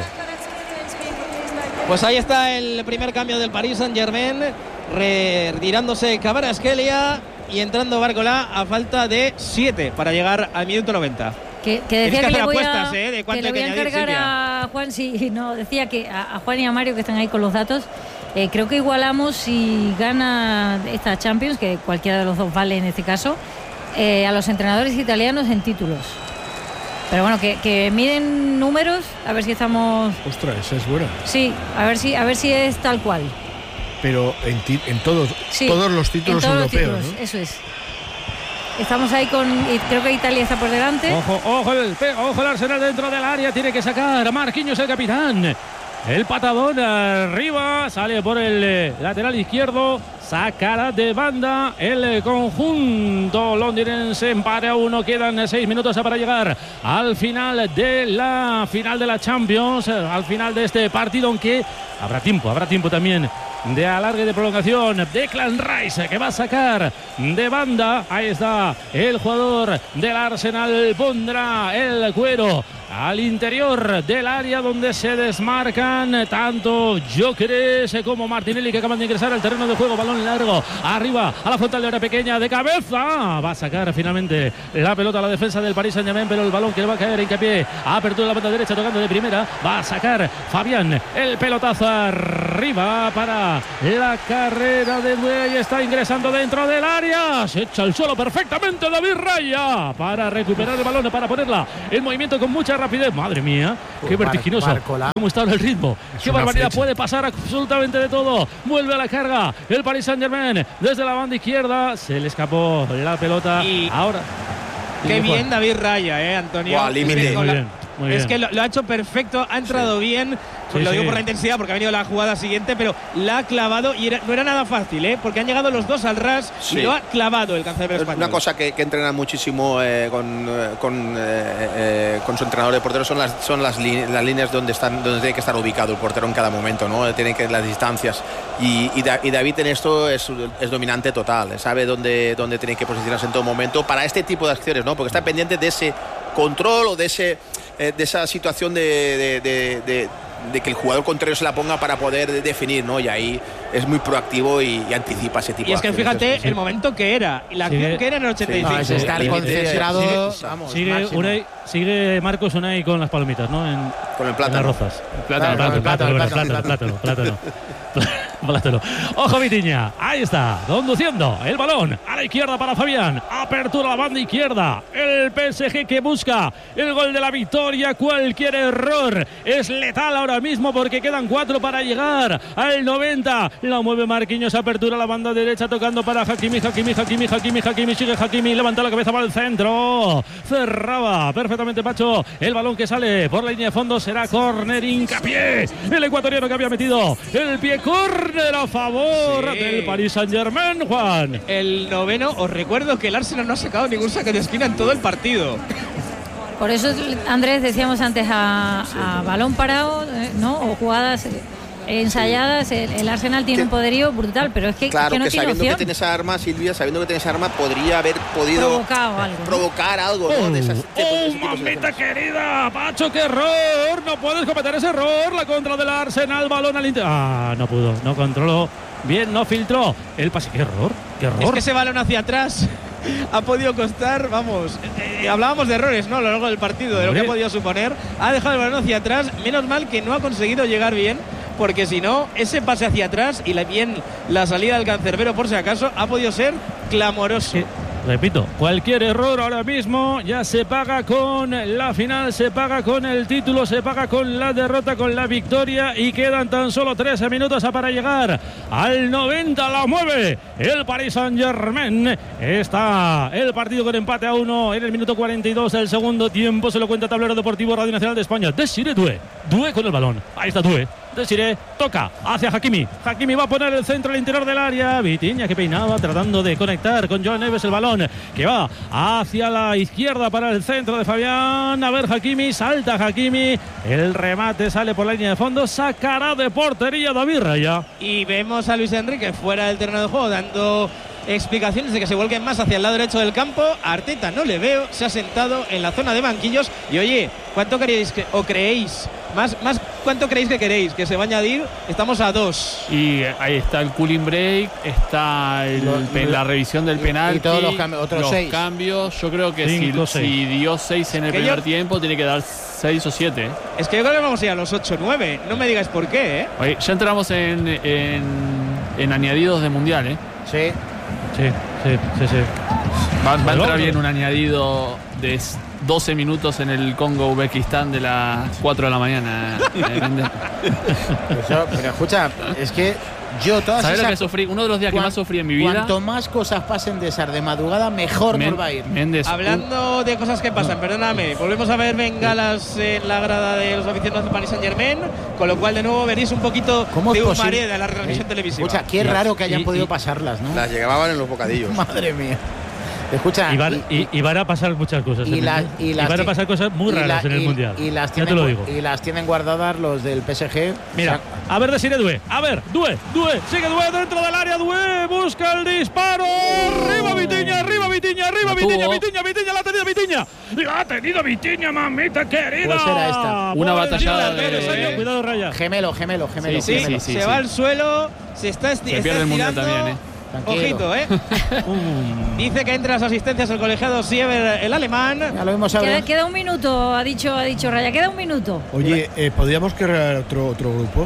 S3: Pues ahí está el primer cambio del Paris Saint-Germain, retirándose Cabarasquelia y entrando Barcola a falta de siete para llegar al minuto noventa.
S4: Que, que
S3: Tienes
S4: decía
S3: que
S4: que, le
S3: hacer
S4: voy
S3: apuestas,
S4: a,
S3: ¿eh? De cuánto
S4: que le
S3: hay
S4: voy
S3: que
S4: a
S3: añadir,
S4: encargar
S3: Silvia.
S4: a Juan, sí, no, decía que a, a Juan y a Mario que están ahí con los datos. Eh, creo que igualamos si gana esta Champions, que cualquiera de los dos vale en este caso, eh, a los entrenadores italianos en títulos. Pero bueno, que, que miden números, a ver si estamos.
S6: Ostras, esa es buena.
S4: Sí, a ver si, a ver si es tal cual.
S6: Pero en, ti- en todos,
S4: Sí,
S6: todos los títulos
S4: en todos los
S6: europeos,
S4: títulos,
S6: ¿no?
S4: eso es. Estamos ahí con. Y creo que Italia está por delante.
S1: Ojo, ojo el, pe- ojo el Arsenal dentro del área. Tiene que sacar a Marquinhos, el capitán. El patadón arriba, sale por el lateral izquierdo, sacará de banda el conjunto londinense. Empate a uno, quedan seis minutos para llegar al final de la final de la Champions, al final de este partido, aunque habrá tiempo, habrá tiempo también de alargue, de prolongación. Declan Rice, que va a sacar de banda. Ahí está el jugador del Arsenal, pondrá el cuero al interior del área, donde se desmarcan tanto Gyökeres como Martinelli, que acaban de ingresar al terreno de juego. Balón largo arriba a la frontal de área pequeña, de cabeza va a sacar finalmente la pelota a la defensa del Paris Saint-Germain, pero el balón que le va a caer, hincapié, apertura de la banda derecha, tocando de primera, va a sacar Fabián el pelotazo arriba para la carrera de Duey. Está ingresando dentro del área, se echa al suelo perfectamente David Raya para recuperar el balón, para ponerla en movimiento con mucha rapidez. Madre mía, qué vertiginoso. Marcola. ¿Cómo está ahora el ritmo? Es qué barbaridad, flecha. Puede pasar absolutamente de todo. Vuelve a la carga el Paris Saint-Germain desde la banda izquierda. Se le escapó la pelota.
S3: Y
S1: ahora.
S3: Qué bien David Raya, eh, Antonio.
S7: Wow, límite.
S1: Muy bien. Muy bien.
S3: Es que lo, lo ha hecho perfecto, ha entrado sí. bien. Pues sí, lo digo sí. por la intensidad, porque ha venido la jugada siguiente, pero la ha clavado y era, no era nada fácil, ¿eh? Porque han llegado los dos al ras sí. y lo ha clavado el cancerbero español.
S7: Una cosa que, que entrena muchísimo eh, con, con, eh, eh, con su entrenador de portero son las, son las, las líneas donde, están, donde tiene que estar ubicado el portero en cada momento, ¿no? Tienen que las distancias. Y, y, da, y David en esto es, es dominante total, sabe dónde, dónde tiene que posicionarse en todo momento para este tipo de acciones, ¿no? Porque está pendiente de ese control o de, ese, eh, de esa situación de, de, de, de de que el jugador contrario se la ponga para poder definir, ¿no? Y ahí es muy proactivo y, y anticipa ese tipo de
S3: Y es que
S7: acciones.
S3: fíjate
S7: Sí.
S3: el momento que era, y la acción
S1: Sigue.
S3: que era en el ochenta y cinco.
S2: No, es estar
S1: Sí.
S2: concentrado.
S1: Sigue,
S2: vamos,
S1: sigue, Unai, sigue Marcos Unai con las palomitas, ¿no? En,
S7: Con el
S1: en
S7: plátano.
S1: las rozas.
S8: Plátano,
S1: Plátano,
S2: plátano,
S1: plátano,
S2: plátano,
S1: plátano, plátano, plátano. Ojo Vitiña, ahí está, conduciendo el balón a la izquierda para Fabián. Apertura a la banda izquierda. El P S G que busca el gol de la victoria. Cualquier error es letal ahora mismo, porque quedan cuatro para llegar al noventa. La mueve Marquinhos, apertura a la banda derecha, tocando para Hakimi, Hakimi, Hakimi, Hakimi, Hakimi, sigue Hakimi, levanta la cabeza para el centro. Cerraba perfectamente Pacho. El balón que sale por la línea de fondo será córner, hincapié. El ecuatoriano que había metido el pie, córner a favor
S3: Sí.
S1: del Paris Saint-Germain, Juan.
S3: El noveno, os recuerdo que el Arsenal no ha sacado ningún saque de esquina en todo el partido.
S4: Por eso, Andrés, decíamos antes a, a balón parado, eh, ¿no? O jugadas eh, ensayadas. El, el Arsenal tiene
S7: Que-
S4: un poderío brutal, pero es que,
S7: Claro
S4: que no
S7: que
S4: tiene
S7: sabiendo
S4: opción.
S7: que tiene esa arma, Silvia, sabiendo que tiene esa arma, podría haber podido
S4: Provocado algo, ¿no?
S7: provocar algo, ¿no? De esas, de
S1: ¡Oh,
S7: ese tipo de
S1: mamita
S7: situaciones.
S1: querida! ¡Pacho, qué error! No puedes cometer ese error. La contra del Arsenal, balón al interior. Ah, no pudo, no controló. Bien, no filtró el pase. ¡Qué error! ¡Qué error!
S3: Es que ese balón hacia atrás ha podido costar, vamos, eh, hablábamos de errores, ¿no? A lo largo del partido, de lo que ha podido suponer. Ha dejado el balón hacia atrás, menos mal que no ha conseguido llegar bien, porque si no, ese pase hacia atrás y la, bien la salida del cancerbero, por si acaso, ha podido ser clamoroso.
S1: Sí, repito, cualquier error ahora mismo ya se paga con la final, se paga con el título, se paga con la derrota, con la victoria, y quedan tan solo trece minutos para llegar al noventa. La mueve el Paris Saint-Germain. Está el partido con empate a uno en el minuto cuarenta y dos del segundo tiempo. Se lo cuenta Tablero Deportivo Radio Nacional de España. Desiré Doué, Doué con el balón. Ahí está Doué. Desiré toca hacia Hakimi. Hakimi va a poner el centro al interior del área. Vitiña que peinaba tratando de conectar con Joan Neves el balón que va hacia la izquierda para el centro de Fabián. A ver Hakimi, salta Hakimi. El remate sale por la línea de fondo. Sacará de portería David Raya.
S3: Y vemos a Luis Enrique fuera del terreno de juego dando explicaciones de que se vuelquen más hacia el lado derecho del campo. A Arteta no le veo, se ha sentado en la zona de banquillos. Y oye, ¿cuánto queréis que, o creéis? Más, más, ¿cuánto creéis que queréis? Que se va a añadir. Estamos a dos.
S8: Y ahí está el cooling break, está el,
S2: Lo-
S8: pe- la revisión del
S2: y-
S8: penalti,
S2: y todos los cambios, otros
S8: los
S2: seis.
S8: cambios. Yo creo que
S1: Cinco,
S8: si,
S1: seis.
S8: si dio seis en el
S3: Que
S8: primer
S3: yo-
S8: tiempo, tiene que dar seis o siete.
S3: Es que yo creo que vamos a ir a los ocho nueve. No me digáis por qué, ¿eh?
S8: Oye, ya entramos en, en, en añadidos de mundial, ¿eh?
S2: Sí.
S1: Sí, sí, sí, sí.
S8: Va, va a entrar
S1: Logro.
S8: bien un añadido de doce minutos en el Congo-Uzbekistán de las cuatro de la mañana.
S2: Eso, pero escucha, es que Yo todas
S8: ¿Sabes lo
S2: esas
S8: que sufrí? Uno de los días que
S2: cuan-
S8: más sufrí en mi vida.
S2: Cuanto más cosas pasen de esas de madrugada, mejor
S8: Men-
S2: nos va a ir.
S8: Méndez,
S3: Hablando de cosas que pasan, perdóname, volvemos a ver bengalas en la grada de los aficionados del Paris Saint-Germain, con lo cual de nuevo veréis un poquito
S2: ¿Cómo
S3: de
S2: es
S3: un
S2: posible?
S3: mareo de la retransmisión televisiva.
S2: Escucha, qué raro que hayan
S1: y-
S2: podido
S1: y-
S2: pasarlas, ¿no?
S7: Las llevaban en los bocadillos.
S2: Madre mía. Escucha,
S1: Y van, y- y van a pasar muchas cosas.
S2: y
S1: en
S2: la-
S1: el-
S2: y
S1: y
S2: las
S1: van a
S2: ti-
S1: pasar cosas muy
S2: y la-
S1: raras en el
S2: y-
S1: Mundial.
S2: Y las,
S1: ya
S2: tienen,
S1: te lo
S2: gu-
S1: digo.
S2: y las tienen guardadas los del P S G.
S1: Mira, a ver de Sire Due. A ver, Due, Due. Sigue Due dentro del área. Due busca el disparo. Arriba Vitiña, arriba Vitiña, arriba
S8: La
S1: Vitiña,
S8: tuvo.
S1: Vitiña, Vitiña. La ha tenido Vitiña. La ha tenido Vitiña, mamita querida.
S2: Pues era esta.
S8: Una
S1: Por
S8: batallada
S1: encima del
S8: de-
S1: área. Cuidado, Raya.
S2: Gemelo, gemelo, gemelo.
S3: Sí,
S2: gemelo.
S3: se va al suelo, se está, esti-
S8: Se
S3: está
S8: pierde el Mundial
S3: estirando.
S8: también, ¿eh?
S2: Tranquilo.
S3: Ojito, ¿eh?
S1: Um,
S3: Dice que entre las asistencias el colegiado Siever, el alemán.
S2: Ya lo vimos
S4: Queda,
S2: saber.
S4: queda un minuto, ha dicho, ha dicho Raya, queda un minuto.
S6: Oye, eh, ¿podríamos crear otro, otro grupo?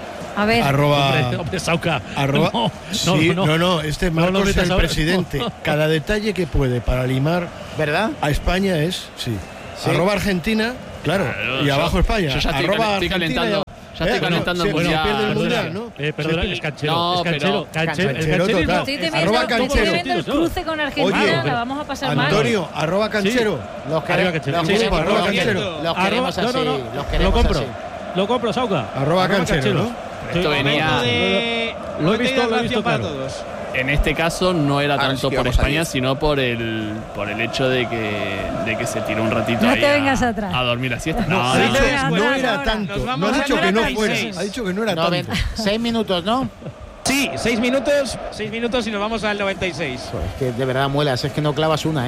S4: A ver.
S6: Arroba.
S1: hombre, hombre, Sauca.
S6: Arroba,
S1: No,
S6: sí,
S1: no,
S6: no, no, este
S1: No lo
S6: Marcos es
S1: metas
S6: el
S1: ahora.
S6: presidente. Cada detalle que puede para limar
S2: ¿Verdad?
S6: a España es, sí.
S2: Sí.
S6: Arroba Argentina, claro, y
S8: yo-
S6: abajo España.
S8: yo ya estoy
S6: Arroba
S8: cal- estoy
S6: Argentina
S8: calentando-
S6: y-
S8: ya estoy
S6: Eh,
S8: calentando
S6: no,
S8: el
S6: se- se
S8: Mundial.
S6: pierde el
S1: Perdona,
S6: Mundial, ¿no?
S1: eh, perdona,
S6: Se-
S1: es canchero.
S8: No,
S1: es canchero.
S8: pero-
S1: Canchero, el
S6: Canchero
S1: cancherismo.
S6: total.
S4: Estoy
S6: Es
S4: temiendo,
S6: arroba
S4: estoy
S6: canchero.
S4: temiendo el cruce con Argentina,
S6: Oye,
S4: la vamos a pasar mal.
S6: Antonio, arroba canchero.
S2: Los
S1: Arriba,
S2: queremos,
S1: canchero.
S2: los
S1: Sí,
S2: queremos,
S6: arroba
S2: los
S6: canchero.
S2: queremos, los
S1: Arroba-
S2: queremos
S1: no,
S2: así.
S1: no, no.
S2: Los
S1: Lo
S2: queremos
S1: compro.
S2: así.
S1: Lo compro, Sauca.
S6: Arroba canchero, ¿no?
S8: Esto venía.
S3: Momento de-
S1: Lo he
S3: momento de
S1: visto, lo he
S3: hidratación
S1: visto
S3: para
S1: claro.
S3: todos.
S8: En este caso no era
S7: Ahora
S8: tanto
S7: sí que
S8: por
S7: vamos a
S8: España,
S7: diez.
S8: sino por el por el hecho de que, de que se tiró un ratito
S4: No
S8: ahí
S4: te
S8: a,
S4: vengas atrás.
S8: a dormir la siesta.
S6: No,
S8: No,
S6: ha
S8: no,
S6: dicho,
S4: venga,
S6: no
S4: ahora,
S6: era
S4: ahora.
S6: tanto.
S3: Nos
S6: No
S3: vamos
S6: ha
S3: a
S6: dicho que no
S3: noventa y
S6: fuera.
S3: seis.
S6: Ha dicho que no era
S2: No, ven,
S6: tanto.
S2: seis minutos, ¿no?
S3: Sí, seis minutos, seis minutos y nos vamos al noventa y seis.
S2: Pues es que de verdad muelas, es que no clavas una, ¿eh?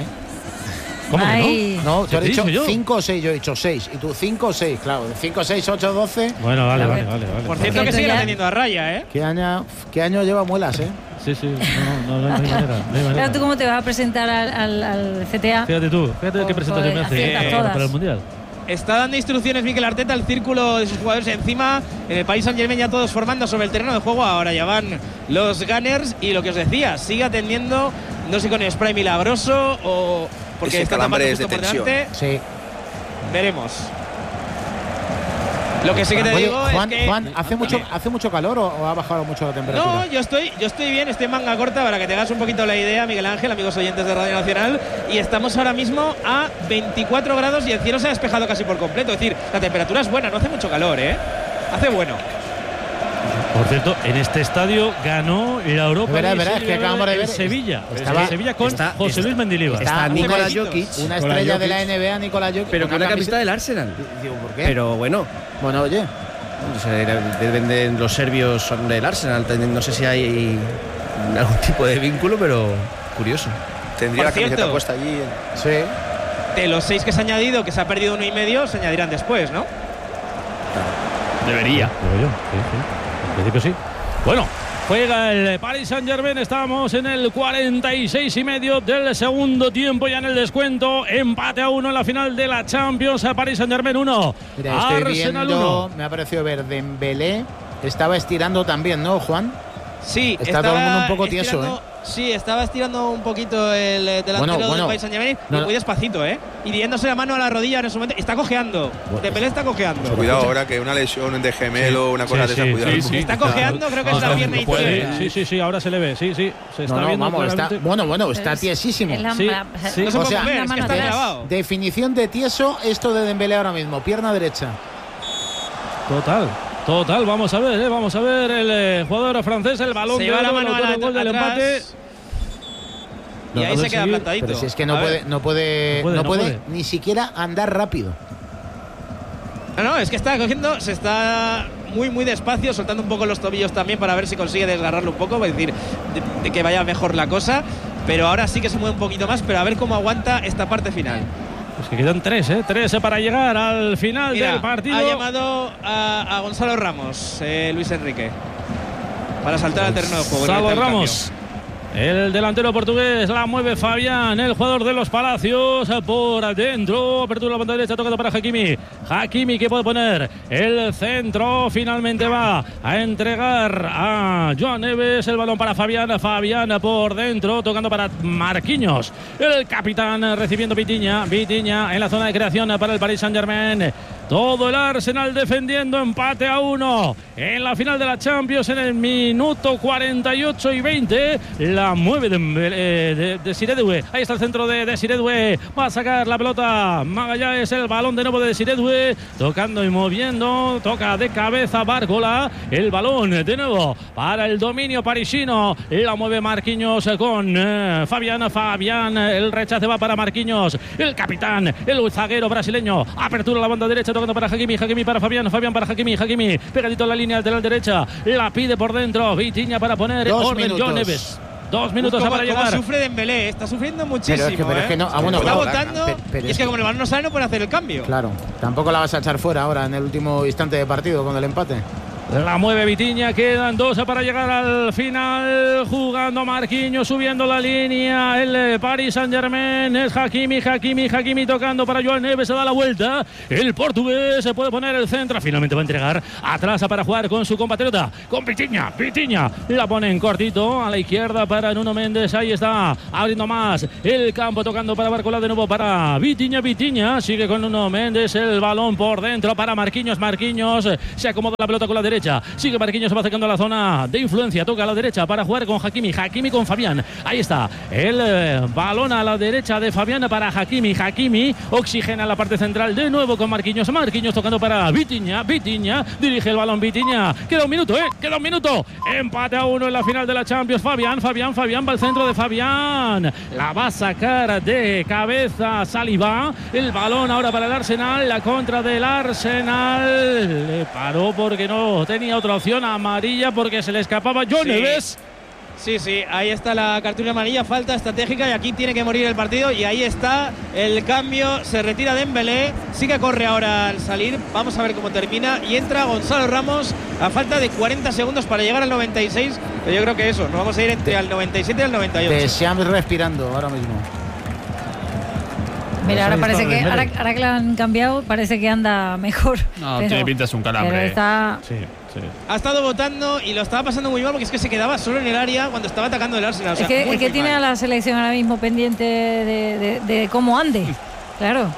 S1: ¿Cómo que no?
S4: Ay.
S2: No, tú
S1: ¿Qué
S2: has
S1: te
S2: dicho
S1: he dicho yo?
S2: cinco o seis, yo he dicho seis. Y tú cinco o seis, claro. cinco, seis, ocho, doce.
S1: Bueno, vale,
S4: A
S1: vale,
S4: ver.
S1: vale, vale.
S3: Por cierto
S4: Porque
S3: que
S4: esto
S3: sigue
S4: ya-
S3: teniendo a raya, ¿eh?
S2: ¿Qué año, ¿Qué año lleva muelas, eh?
S1: Sí, sí, no, no, no, no hay manera. No hay manera.
S4: Ahora tú cómo te vas a presentar al, al, al C T A.
S1: Fíjate tú, fíjate qué
S4: Joder,
S1: presentación me hace
S4: aciertas
S1: para,
S4: todas.
S1: para el Mundial.
S3: Está dando instrucciones Mikel Arteta al círculo de sus jugadores encima. En el Paris Saint-Germain ya todos formando sobre el terreno de juego. Ahora ya van los Gunners. Y lo que os decía, sigue atendiendo, no sé con el spray milagroso o porque
S7: Ese
S3: está tapando
S7: calambres
S3: justo
S7: de
S3: por
S7: tensión.
S3: delante.
S2: Sí.
S3: Veremos. Lo que sí que te
S2: Oye,
S3: digo
S2: Juan,
S3: es que
S2: Juan, ¿hace, mucho, ¿hace mucho calor o, o ha bajado mucho la temperatura?
S3: no, yo estoy, yo estoy bien, estoy en manga corta para que te hagas un poquito la idea, Miguel Ángel, amigos oyentes de Radio Nacional. Y estamos ahora mismo a veinticuatro grados y el cielo se ha despejado casi por completo. Es decir, la temperatura es buena, no hace mucho calor, ¿eh? Hace bueno.
S1: Por cierto, en este estadio ganó la Europa
S2: Verá,
S1: League
S2: verá, es que acabamos de
S1: en
S2: ver-
S1: Sevilla.
S2: estaba-
S1: En Sevilla con
S5: está-
S1: José
S5: está-
S1: Luis Mendilibar.
S5: Está
S2: una
S5: Nikola
S2: estrella-
S5: Jokic,
S2: Una
S6: Nikola
S2: estrella de la
S6: Jokic.
S2: N B A, Nikola Jokic.
S5: pero con una camiseta del Arsenal.
S2: Digo, ¿por qué?
S5: Pero bueno,
S2: Bueno, oye.
S5: o sea, deben de los serbios son del Arsenal. No sé si hay algún tipo de vínculo, pero curioso.
S7: Tendría
S3: Por
S7: la camiseta
S3: cierto.
S7: puesta allí. en-
S2: Sí.
S3: De los seis que se ha añadido, que se ha perdido uno y medio, se añadirán después, ¿no?
S8: debería.
S1: Digo yo, sí, sí. En principio sí. Bueno, juega el Paris Saint-Germain. Estamos en el cuarenta y seis y medio del segundo tiempo, ya en el descuento. Empate a uno en la final de la Champions. A Paris Saint-Germain uno.
S2: Mira, estoy
S1: Arsenal
S2: viendo,
S1: uno.
S2: me ha parecido ver Dembélé. Estaba estirando también, ¿no, Juan?
S3: Sí,
S2: Está todo el mundo un poco tieso,
S3: estirando- Sí, estaba estirando un poquito el eh, delantero
S2: Bueno, bueno.
S3: del Paris Saint-Germain,
S2: No,
S3: y
S2: no.
S3: muy despacito, ¿eh? Y diéndose la mano a la rodilla en ese momento. Está cojeando.
S2: Bueno.
S3: Dembélé está cojeando.
S7: Cuidado ahora que una lesión de gemelo, una cosa
S1: Sí,
S7: de esa,
S1: sí,
S7: cuidado.
S8: sí, sí.
S3: Está cojeando, creo que es la
S8: No,
S3: pierna
S8: no puede.
S3: izquierda.
S1: Sí, sí, sí, ahora se le ve. Sí, sí. Se está
S2: No, no,
S1: viendo
S2: vamos, está,
S1: claramente.
S2: bueno, bueno, está
S4: Es-
S2: tiesísimo.
S4: es la-
S1: Sí,
S4: la-
S1: sí.
S3: No se
S2: O
S3: puede
S2: sea,
S3: mover,
S4: la
S3: es que
S4: mano
S3: está
S4: atrás.
S3: clavado.
S2: Definición de tieso esto de Dembélé ahora mismo, pierna derecha.
S1: Total. Total, vamos a ver, eh, vamos a ver el eh, jugador francés, el balón
S3: Se
S1: de
S3: va la
S1: oro,
S3: mano
S1: el
S3: a
S1: autor
S3: la
S1: del gol del
S3: atrás.
S1: empate.
S3: Y
S1: No,
S3: ahí
S1: no
S3: se queda
S1: seguir,
S3: plantadito.
S2: Pero si es que no
S3: A
S2: puede,
S3: ver.
S2: no puede,
S1: No puede,
S2: no
S1: no
S2: puede
S1: puede.
S2: ni siquiera andar rápido.
S3: No, no, es que está cogiendo, se está muy, muy despacio, soltando un poco los tobillos también para ver si consigue desgarrarlo un poco, es decir, de, de que vaya mejor la cosa. Pero ahora sí que se mueve un poquito más, pero a ver cómo aguanta esta parte final.
S1: Pues que quedan tres, ¿eh? Tres eh, para llegar al final
S3: Mira,
S1: del partido.
S3: ha llamado a, a Gonzalo Ramos, eh, Luis Enrique, para saltar al terreno de juego.
S1: Salvo
S3: realizar el
S1: Ramos. El delantero portugués la mueve Fabián, el jugador de los Palacios, por adentro. Apertura la pantalla derecha, tocando para Hakimi. Hakimi que puede poner el centro. Finalmente va a entregar a Joan Neves. El balón para Fabián. Fabián por dentro, tocando para Marquinhos. El capitán recibiendo Vitinha. Vitinha en la zona de creación para el Paris Saint-Germain. Todo el Arsenal defendiendo, empate a uno en la final de la Champions en el minuto cuarenta y ocho y veinte. La mueve de, de, de, de Siredue. Ahí está el centro de, de Siredue. Va a sacar la pelota Magallanes, el balón de nuevo de Siredue, tocando y moviendo. Toca de cabeza Bárcola. El balón de nuevo para el dominio parisino. La mueve Marquinhos con eh, Fabián. Fabián, el rechace va para Marquinhos. El capitán, el zaguero brasileño. Apertura a la banda derecha, tocando para Hakimi. Hakimi para Fabián. Fabián para Hakimi. Hakimi pegadito a la línea lateral derecha. La pide por dentro. Vitinha para poner
S2: Dos
S1: orden.
S2: minutos.
S1: John Neves. Dos minutos
S3: Uf,
S1: para
S3: cómo,
S1: llegar.
S3: cómo sufre Dembélé, está sufriendo muchísimo.
S2: Pero es que, pero
S3: ¿eh?
S2: es que no, ah, bueno,
S3: está
S2: claro,
S3: votando
S2: pero- pero
S3: y es que como el balón no sale no puede hacer el cambio.
S2: Claro, tampoco la vas a echar fuera ahora en el último instante de partido con el empate.
S1: La mueve Vitinha, quedan dos para llegar al final. Jugando Marquinhos, subiendo la línea. El Paris Saint-Germain es Hakimi, Hakimi, Hakimi tocando para Joan Neves. Se da la vuelta. El portugués se puede poner el centro. Finalmente va a entregar atrás para jugar con su compatriota, con Vitinha. Vitinha la pone en cortito a la izquierda para Nuno Méndez. Ahí está abriendo más el campo, tocando para Bárcola de nuevo para Vitinha. Vitinha sigue con Nuno Méndez. El balón por dentro para Marquinhos. Marquinhos se acomoda la pelota con la derecha. Sigue Marquinhos, se va acercando a la zona de influencia. Toca a la derecha para jugar con Hakimi. Hakimi con Fabián. Ahí está. El eh, balón a la derecha de Fabián para Hakimi. Hakimi oxigena la parte central de nuevo con Marquinhos. Marquinhos tocando para Vitinha. Vitinha dirige el balón. Vitinha. Queda un minuto, ¿eh? Queda un minuto. Empate a uno en la final de la Champions. Fabián, Fabián, Fabián va al centro de Fabián. La va a sacar de cabeza Saliba. El balón ahora para el Arsenal. La contra del Arsenal. Le paró porque no tenía otra opción, amarilla porque se le escapaba John
S3: Sí.
S1: Neves.
S3: Sí, sí, ahí está la cartulina amarilla, falta estratégica y aquí tiene que morir el partido y ahí está el cambio, se retira Dembélé, sí que corre ahora al salir, vamos a ver cómo termina y entra Gonzalo Ramos a falta de cuarenta segundos para llegar al noventa y seis, pero yo creo que eso, nos vamos a ir entre el noventa y siete y el noventa y ocho.
S2: De Shams respirando ahora mismo.
S4: Mira, ahora parece que ahora, ahora que la han cambiado, parece que anda mejor.
S8: No,
S4: pero,
S8: tiene pinta es un calambre.
S4: pero está
S1: Sí, sí.
S3: Ha estado votando y lo estaba pasando muy mal porque es que se quedaba solo en el área cuando estaba atacando el Arsenal. O sea,
S4: es que,
S3: muy,
S4: es que
S3: muy
S4: tiene
S3: mal.
S4: a la selección ahora mismo pendiente de, de- de cómo ande. Claro.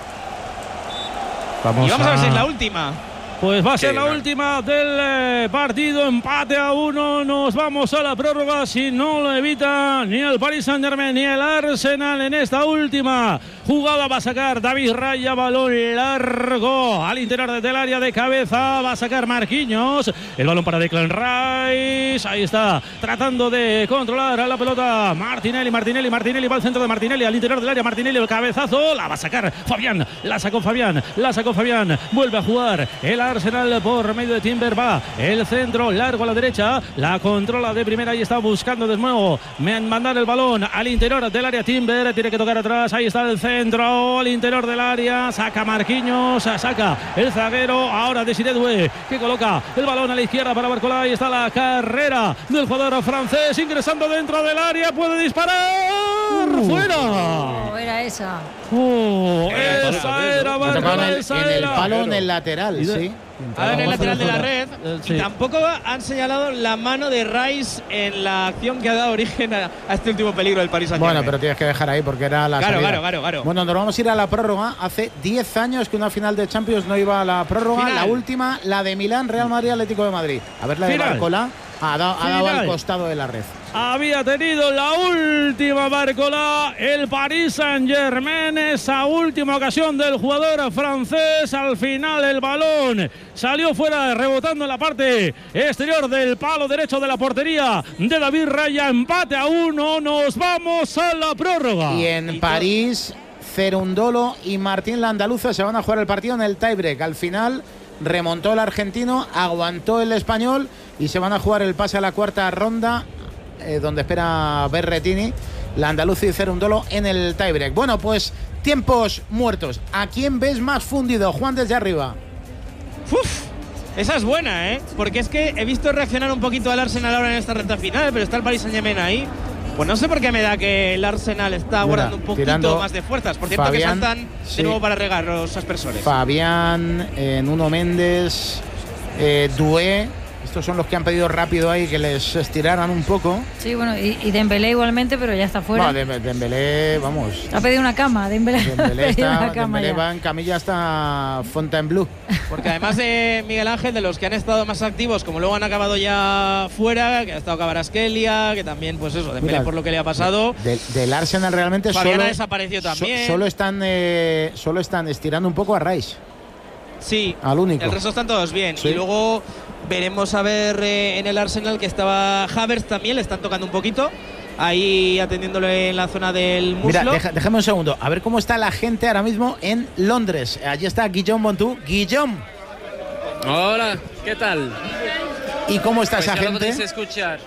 S3: Y vamos a ver si es la última.
S1: Pues va a ser
S7: Sí,
S1: la
S7: claro.
S1: última del eh, partido, empate a uno, nos vamos a la prórroga si no lo evita ni el Paris Saint-Germain ni el Arsenal en esta última jugada. Va a sacar David Raya, balón largo al interior del área de cabeza, va a sacar Marquinhos, el balón para Declan Rice, ahí está, tratando de controlar a la pelota Martinelli, Martinelli, Martinelli va al centro de Martinelli, al interior del área, Martinelli el cabezazo, la va a sacar Fabián, la sacó Fabián, la sacó Fabián, vuelve a jugar el Arsenal por medio de Timber, va el centro largo a la derecha, la controla de primera y está buscando de nuevo mandar el balón al interior del área. Timber tiene que tocar atrás, ahí está el centro al interior del área, saca Marquinhos, saca el zaguero ahora de Siredue que coloca el balón a la izquierda para Bárcola. Ahí está la carrera del jugador francés ingresando dentro del área, puede disparar fuera.
S4: Oh, era esa.
S1: Oh,
S7: Eh,
S1: esa
S7: palo,
S1: era
S2: Ha tocado en
S1: Bárcola,
S2: el,
S1: esa
S2: en el
S1: era.
S2: palo en el lateral,
S1: Y de-
S2: sí.
S3: Ahora en el
S1: Vamos a
S3: lateral de la
S1: ver,
S3: red
S1: eh, sí.
S3: y tampoco han señalado la mano de Rice en la acción que ha dado origen a, a este último peligro del Paris Saint-Germain.
S2: Bueno, pero tienes que dejar ahí porque era la
S3: Claro,
S2: salida.
S3: claro, claro, claro.
S2: Bueno, nos vamos a ir a la prórroga. Hace diez años que una final de Champions no iba a la prórroga.
S3: Final.
S2: La última, la de Milán, Real Madrid, Atlético de Madrid. A ver, la de
S1: Final.
S2: Bárcola ha dado, ha dado
S1: Final.
S2: al costado de la red.
S1: Había tenido la última Bárcola, el Paris Saint-Germain, esa última ocasión del jugador francés. Al final el balón salió fuera, rebotando en la parte exterior del palo derecho de la portería de David Raya. Empate a uno, nos vamos a la prórroga.
S2: Y en París, Cerundolo y Martín Landaluce se van a jugar el partido en el tiebreak. Al final remontó el argentino, aguantó el español y se van a jugar el pase a la cuarta ronda, eh, donde espera Berretini, Landaluce y Cerundolo en el tiebreak. Bueno, pues tiempos muertos. ¿A quién ves más fundido, Juan, desde arriba?
S3: Uf, esa es buena, ¿eh? Porque es que he visto reaccionar un poquito al Arsenal ahora en esta recta final, pero está el Paris Saint-Germain ahí. Pues no sé por qué me da que el Arsenal está
S2: Mira,
S3: guardando un poquito
S2: tirando
S3: más de fuerzas. Por cierto,
S2: Fabián,
S3: que saltan
S2: sí.
S3: de nuevo para regar los aspersores.
S2: Fabián, eh, Nuno Méndez, eh, Doué, Estos son los que han pedido rápido ahí que les estiraran un poco.
S4: Sí, bueno, y, y Dembélé igualmente, pero ya está fuera.
S2: No, Dembélé, vamos.
S4: Ha pedido una cama, Dembélé.
S2: Dembélé, está,
S4: una cama
S2: Dembélé
S4: ya.
S2: va en camilla hasta Fontainebleau.
S3: Porque además de Miguel Ángel, de los que han estado más activos, como luego han acabado ya fuera, que ha estado Kvaratskhelia, que también, pues eso, Dembélé
S2: Mira,
S3: por lo que le ha pasado.
S2: De, del Arsenal realmente
S3: Fabián
S2: solo,
S3: ha desaparecido también.
S2: So, solo, están, eh, solo están estirando un poco a Rice.
S3: Sí,
S2: al único.
S3: El resto están todos bien.
S2: Sí.
S3: Y luego veremos a ver eh, en el Arsenal que estaba Havertz también, le están tocando un poquito. Ahí atendiéndole en la zona del muslo.
S2: Mira, deja, déjame un segundo. A ver cómo está la gente ahora mismo en Londres. Allí está Guillaume Montú. Guillaume.
S10: Hola, ¿qué tal?
S2: ¿Y cómo está
S10: pues
S2: esa
S10: ya
S2: gente?
S10: Lo podéis escuchar.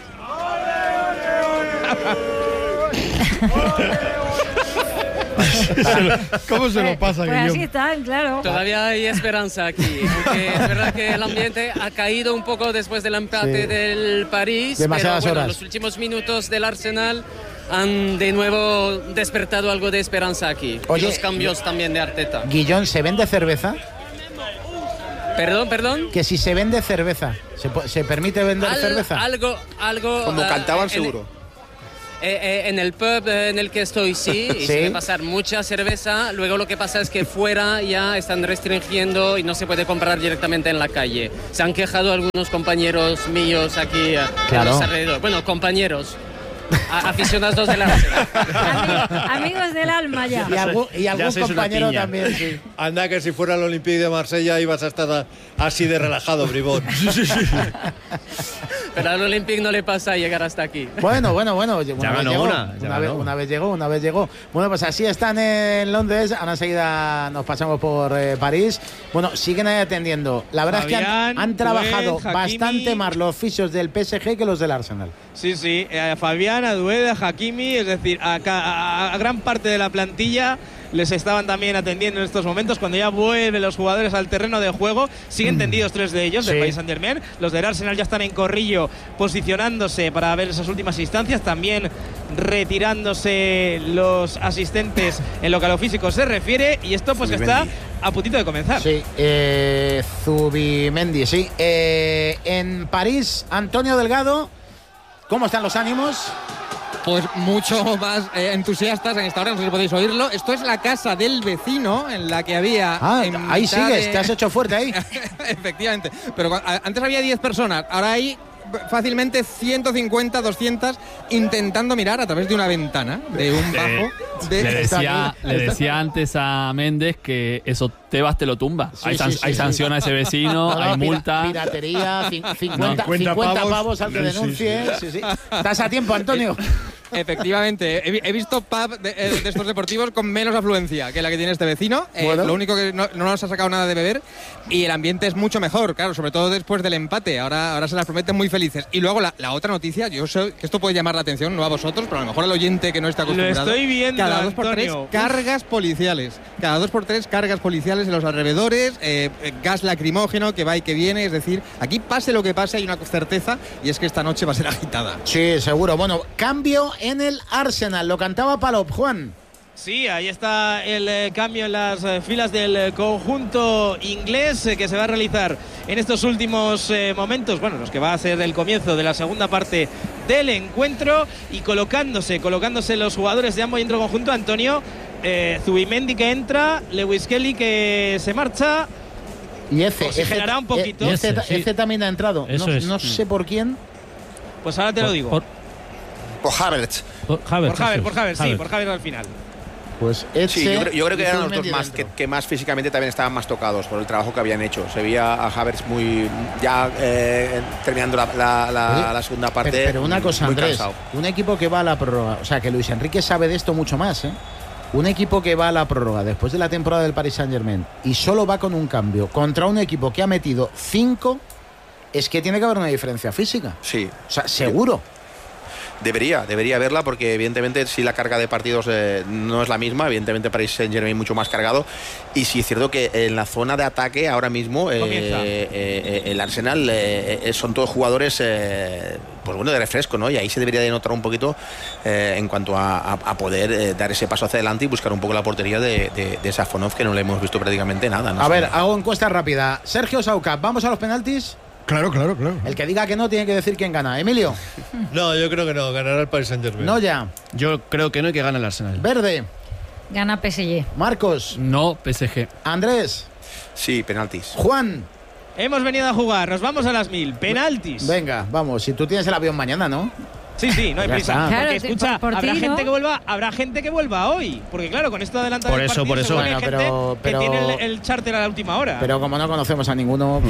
S6: ¿Cómo se lo pasa,
S4: Pues
S6: Guillaume?
S4: así están, claro.
S10: Todavía hay esperanza aquí, aunque es verdad que el ambiente ha caído un poco después del empate
S2: Sí.
S10: del París.
S2: Demasiadas
S10: pero bueno,
S2: horas.
S10: los últimos minutos del Arsenal han de nuevo despertado algo de esperanza aquí.
S2: Oye,
S10: y los cambios también de Arteta.
S2: Guillón, ¿se vende cerveza?
S10: Perdón, perdón.
S2: Que si se vende cerveza, ¿se, po- se permite vender
S10: Al-
S2: cerveza?
S10: Algo, algo.
S7: Cuando
S10: ah,
S7: cantaban,
S10: en-
S7: seguro.
S10: Eh, eh, en el pub eh, en el que estoy sí, y
S2: Sí.
S10: se debe pasar mucha cerveza. Luego lo que pasa es que fuera ya están restringiendo y no se puede comprar directamente en la calle. Se han quejado algunos compañeros míos aquí eh,
S2: Claro.
S10: en los alrededores. Bueno, compañeros, a- aficionados del Arsenal.
S4: Ami- amigos del alma ya.
S2: Y algún, y algún
S5: sois una
S2: compañero
S5: piña.
S2: también, sí.
S9: Anda que si fuera el Olympique de Marsella ibas a estar a- así de relajado, bribón.
S10: Pero al Olympique no le pasa llegar hasta aquí.
S2: Bueno, bueno, bueno. Una vez
S5: ganó
S2: llegó,
S5: una, ya
S2: una, vez,
S5: ganó.
S2: una vez llegó, una vez llegó. Bueno, pues así están en Londres. Ahora enseguida nos pasamos por eh, París. Bueno, siguen ahí atendiendo. La verdad es que han,
S3: Fabián,
S2: han trabajado
S3: Duel, Hakimi.
S2: bastante más los fisios del P S G que los del Arsenal.
S3: Sí, sí, a Fabián, a Dueda, a Hakimi, es decir, a, ca- a- a gran parte de la plantilla les estaban también atendiendo en estos momentos. Cuando ya vuelven los jugadores al terreno de juego, siguen tendidos tres de ellos, del
S2: Sí.
S3: Paris Saint-Germain. Los del Arsenal ya están en corrillo posicionándose para ver esas últimas instancias. También retirándose los asistentes en lo que a lo físico se refiere. Y esto pues que está
S7: Zubimendi.
S3: a puntito de comenzar.
S2: Sí, eh, Zubimendi, sí. Eh, en París, Antonio Delgado, ¿cómo están los ánimos?
S11: Pues mucho más eh, entusiastas en esta hora, no sé si podéis oírlo. Esto es la casa del vecino en la que había.
S2: Ah,
S11: en
S2: ahí
S11: mitad
S2: sigues,
S11: de-
S2: te has hecho fuerte ahí.
S11: Efectivamente. Pero cua- a- antes había diez personas, ahora hay fácilmente ciento cincuenta, doscientas intentando mirar a través de una ventana, de un bajo. De,
S8: Le
S2: Está
S8: decía,
S2: aquí.
S8: le decía antes a Méndez que eso Tebas te lo tumba.
S2: Sí,
S8: hay san-
S2: sí, sí,
S8: hay
S2: sí.
S8: sanción a ese vecino,
S2: No,
S8: hay
S2: pira-
S8: multa.
S2: Piratería, cin- cincuenta,
S6: No,
S2: cincuenta
S6: pavos.
S2: pavos al que
S6: Sí, sí,
S2: denuncie. Sí, sí. Estás a tiempo, Antonio.
S11: Efectivamente, he, vi- he visto pub de, eh, de estos deportivos con menos afluencia que la que tiene este vecino. Eh,
S2: Bueno.
S11: Lo único que no, no nos ha sacado nada de beber y el ambiente es mucho mejor, claro, sobre todo después del empate. Ahora, ahora se las prometen muy felices. Y luego la, la otra noticia, yo sé que esto puede llamar la atención, no a vosotros, pero a lo mejor al oyente que no está
S3: Lo
S11: acostumbrado.
S3: estoy viendo,
S11: Cada dos por tres
S3: Antonio.
S11: cargas policiales. Cada dos por tres cargas policiales en los alrededores, eh, eh, gas lacrimógeno que va y que viene. Es decir, aquí pase lo que pase hay una certeza y es que esta noche va a ser agitada.
S2: Sí, seguro. Bueno, cambio en el Arsenal. Lo cantaba Palop, Juan.
S3: Sí, ahí está el eh, cambio en las eh, filas del eh, conjunto inglés eh, que se va a realizar en estos últimos eh, momentos, bueno, los que va a ser el comienzo de la segunda parte del encuentro, y colocándose, colocándose los jugadores de ambos y dentro del conjunto. Antonio, eh, Zubimendi que entra, Lewis Kelly que se marcha.
S2: Y F.
S3: Oxigenará un poquito.
S2: F,
S1: Ese, sí.
S2: F también ha entrado.
S1: Eso
S2: no,
S1: es.
S2: no sé por quién.
S3: Pues ahora te lo digo.
S1: Por,
S7: Por Havertz.
S1: por Havertz,
S3: por Javier,
S1: eso
S3: por
S1: es.
S3: Javier, sí,
S1: Havertz.
S3: por Javier al final.
S2: Pues Etche
S7: Sí, yo creo, yo creo que
S2: y
S7: eran los dos
S2: Zubimendi
S7: más que,
S2: dentro.
S7: que más físicamente también estaban más tocados por el trabajo que habían hecho. Se veía a Havertz muy ya eh, terminando la, la- la-
S2: Oye,
S7: la segunda parte.
S2: Pero, pero una cosa,
S7: muy
S2: Andrés,
S7: cansado.
S2: un equipo que va a la prórroga, o sea, que Luis Enrique sabe de esto mucho más, ¿eh? Un equipo que va a la prórroga después de la temporada del Paris Saint-Germain y solo va con un cambio contra un equipo que ha metido cinco, es que tiene que haber una diferencia física.
S7: Sí.
S2: O sea, seguro.
S7: Debería, debería haberla porque evidentemente si la carga de partidos eh, no es la misma, evidentemente Paris Saint-Germain mucho más cargado, y sí es cierto que en la zona de ataque ahora mismo eh,
S3: Comienza.
S7: eh, eh, el Arsenal eh, eh, son todos jugadores eh, pues bueno, de refresco, ¿no? Y ahí se debería de notar un poquito eh, en cuanto a, a- a poder eh, dar ese paso hacia adelante y buscar un poco la portería de, de, de Safonov, que no le hemos visto prácticamente nada, ¿no?
S2: A ver, hago encuesta rápida. Sergio Sauca, ¿vamos a los penaltis?
S6: Claro, claro, claro.
S2: El que diga que no tiene que decir quién gana. Emilio.
S9: No, yo creo que no. Ganará el Paris Saint-Germain.
S2: No ya.
S5: Yo creo que no y que gana el Arsenal.
S2: Verde.
S4: Gana P S G.
S2: Marcos.
S8: No, P S G.
S2: Andrés.
S7: Sí, penaltis.
S2: Juan.
S3: Hemos venido a jugar, nos vamos a las mil. Penaltis.
S2: Venga, vamos. Si tú tienes el avión mañana, ¿no?
S3: Sí, sí, no hay
S2: Ya
S3: prisa.
S2: está.
S3: Porque
S4: Claro,
S3: escucha,
S4: por- por
S3: habrá
S4: ti,
S3: gente
S4: ¿no?
S3: que vuelva, habrá gente que vuelva hoy. Porque claro, con esto adelantado
S5: Por
S3: del
S5: eso,
S3: partido,
S5: por eso.
S3: seguro que
S2: Bueno,
S3: hay
S2: pero-
S3: gente
S2: pero-
S3: que tiene el, el charter a la última hora.
S2: Pero como no conocemos a ninguno.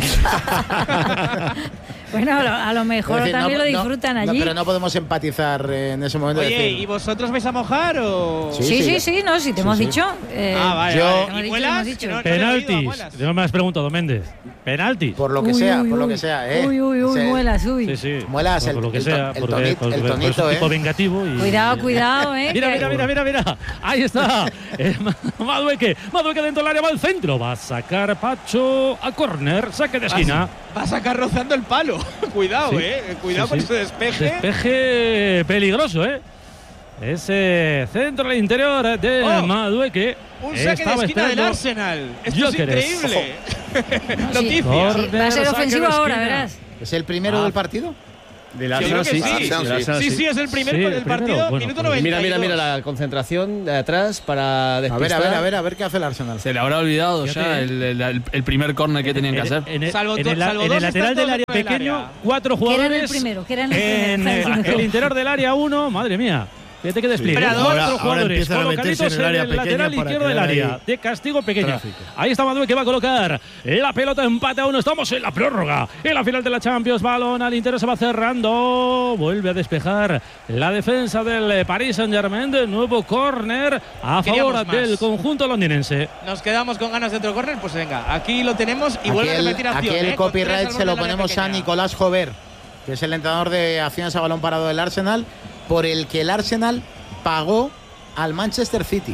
S4: Bueno, a lo, a lo mejor
S2: Es decir,
S4: también
S2: no-
S4: lo
S2: no-
S4: disfrutan
S2: no,
S4: allí.
S2: pero no podemos empatizar en ese momento. de
S3: Oye,
S2: decir,
S3: ¿y vosotros vais a mojar o...?
S2: Sí,
S4: Sí, sí,
S2: sí.
S4: sí, no, si te
S2: Sí,
S4: hemos
S2: sí.
S4: dicho. eh,
S3: Ah, vale,
S2: Yo-
S3: vale.
S4: Hemos
S3: ¿Y
S4: dicho,
S3: vuelas?
S4: hemos dicho.
S3: Que no- no le he oído a
S1: Penaltis.
S3: Muelas.
S1: No me has preguntado, Méndez. Penaltis.
S2: Por lo que
S4: Uy,
S2: sea,
S4: uy,
S2: por lo
S4: uy.
S2: que sea, ¿eh?
S4: Uy, uy, uy,
S2: Se-
S4: muelas, uy.
S1: Sí, sí.
S2: Muelas,
S1: Por
S2: el-
S1: lo que
S2: el
S1: sea.
S2: to- el
S1: porque-
S2: tonito-
S1: porque-
S2: el
S1: porque es
S2: tonito,
S1: un tipo
S2: ¿eh?
S1: vengativo. Y,
S4: Cuidado, cuidado, eh.
S1: Mira,
S4: que-
S1: mira, mira, mira, mira. Ahí está. Eh, Ma- Madueque. Madueque dentro del área, va al centro. Va a sacar Pacho a córner. Saque de esquina.
S3: Va a sacar rozando el palo. Cuidado,
S1: Sí.
S3: eh. Cuidado
S1: Sí,
S3: con
S1: sí.
S3: ese despeje.
S1: Despeje peligroso, ¿eh? Ese centro al interior de
S3: Oh,
S1: Madueque.
S3: Un saque de
S1: Estaba
S3: esquina del
S1: esperando
S3: Arsenal. Esto
S1: Gyökeres.
S3: es increíble.
S4: No, sí.
S3: Noticias.
S1: Corner,
S4: Va a ser
S1: saque
S4: ofensivo
S1: de
S4: ahora,
S1: esquina.
S4: verás.
S2: ¿Es el primero
S1: Ah.
S2: del partido?
S5: Del
S3: Yo creo
S5: Arsenal
S3: que
S5: sí.
S3: sí.
S5: Del Arsenal
S3: Sí, sí, es el primer
S1: Sí,
S3: del
S1: el primero.
S3: partido.
S1: Bueno,
S3: Minuto
S1: pues
S3: noventa y dos.
S5: Mira, mira, mira la concentración de atrás para
S2: A
S5: despistar.
S2: ver, a ver, a ver, a ver qué hace el Arsenal.
S8: Se le habrá olvidado
S1: Fíjate,
S8: ya
S1: ¿eh?
S8: el, el- el primer córner que tenían que
S1: En-
S8: hacer.
S1: En, el-
S3: Salvo
S1: en
S3: tú-
S1: el,
S3: salvo
S1: en
S3: dos
S1: el lateral
S3: están
S1: del área
S3: todos en el
S1: pequeño,
S3: área.
S1: cuatro
S4: Que era en el
S1: jugadores.
S4: primero, que era en el
S1: En
S4: primero.
S1: eh, el interior del área uno, madre mía. Fíjate que despliegue.
S3: Espera,
S1: Cuatro
S3: ahora- ahora
S1: jugadores
S6: empiezan a meterse
S1: colocaditos
S6: en el área
S1: en el
S6: pequeña
S1: lateral
S6: para
S1: izquierdo del
S6: crear
S1: área.
S6: ahí
S1: De castigo pequeño.
S6: tráfico.
S1: Ahí está Madueque que va a colocar la pelota, empate a uno. Estamos en la prórroga. En la final de la Champions. Balón al interior, se va cerrando. Vuelve a despejar la defensa del Paris Saint-Germain. De nuevo córner a
S3: Queríamos
S1: favor
S3: más.
S1: del conjunto londinense.
S3: Nos quedamos con ganas de otro córner, pues venga, aquí lo tenemos y
S2: Aquí
S3: vuelve a
S2: el,
S3: repetir acción.
S2: aquí el
S3: ¿eh? Con tres
S2: copyright
S3: al
S2: se
S3: borde
S2: lo
S3: del área
S2: ponemos a
S3: pequeña.
S2: Nicolás Jover, que es el entrenador de acciones a balón parado del Arsenal, por el que el Arsenal pagó al Manchester City.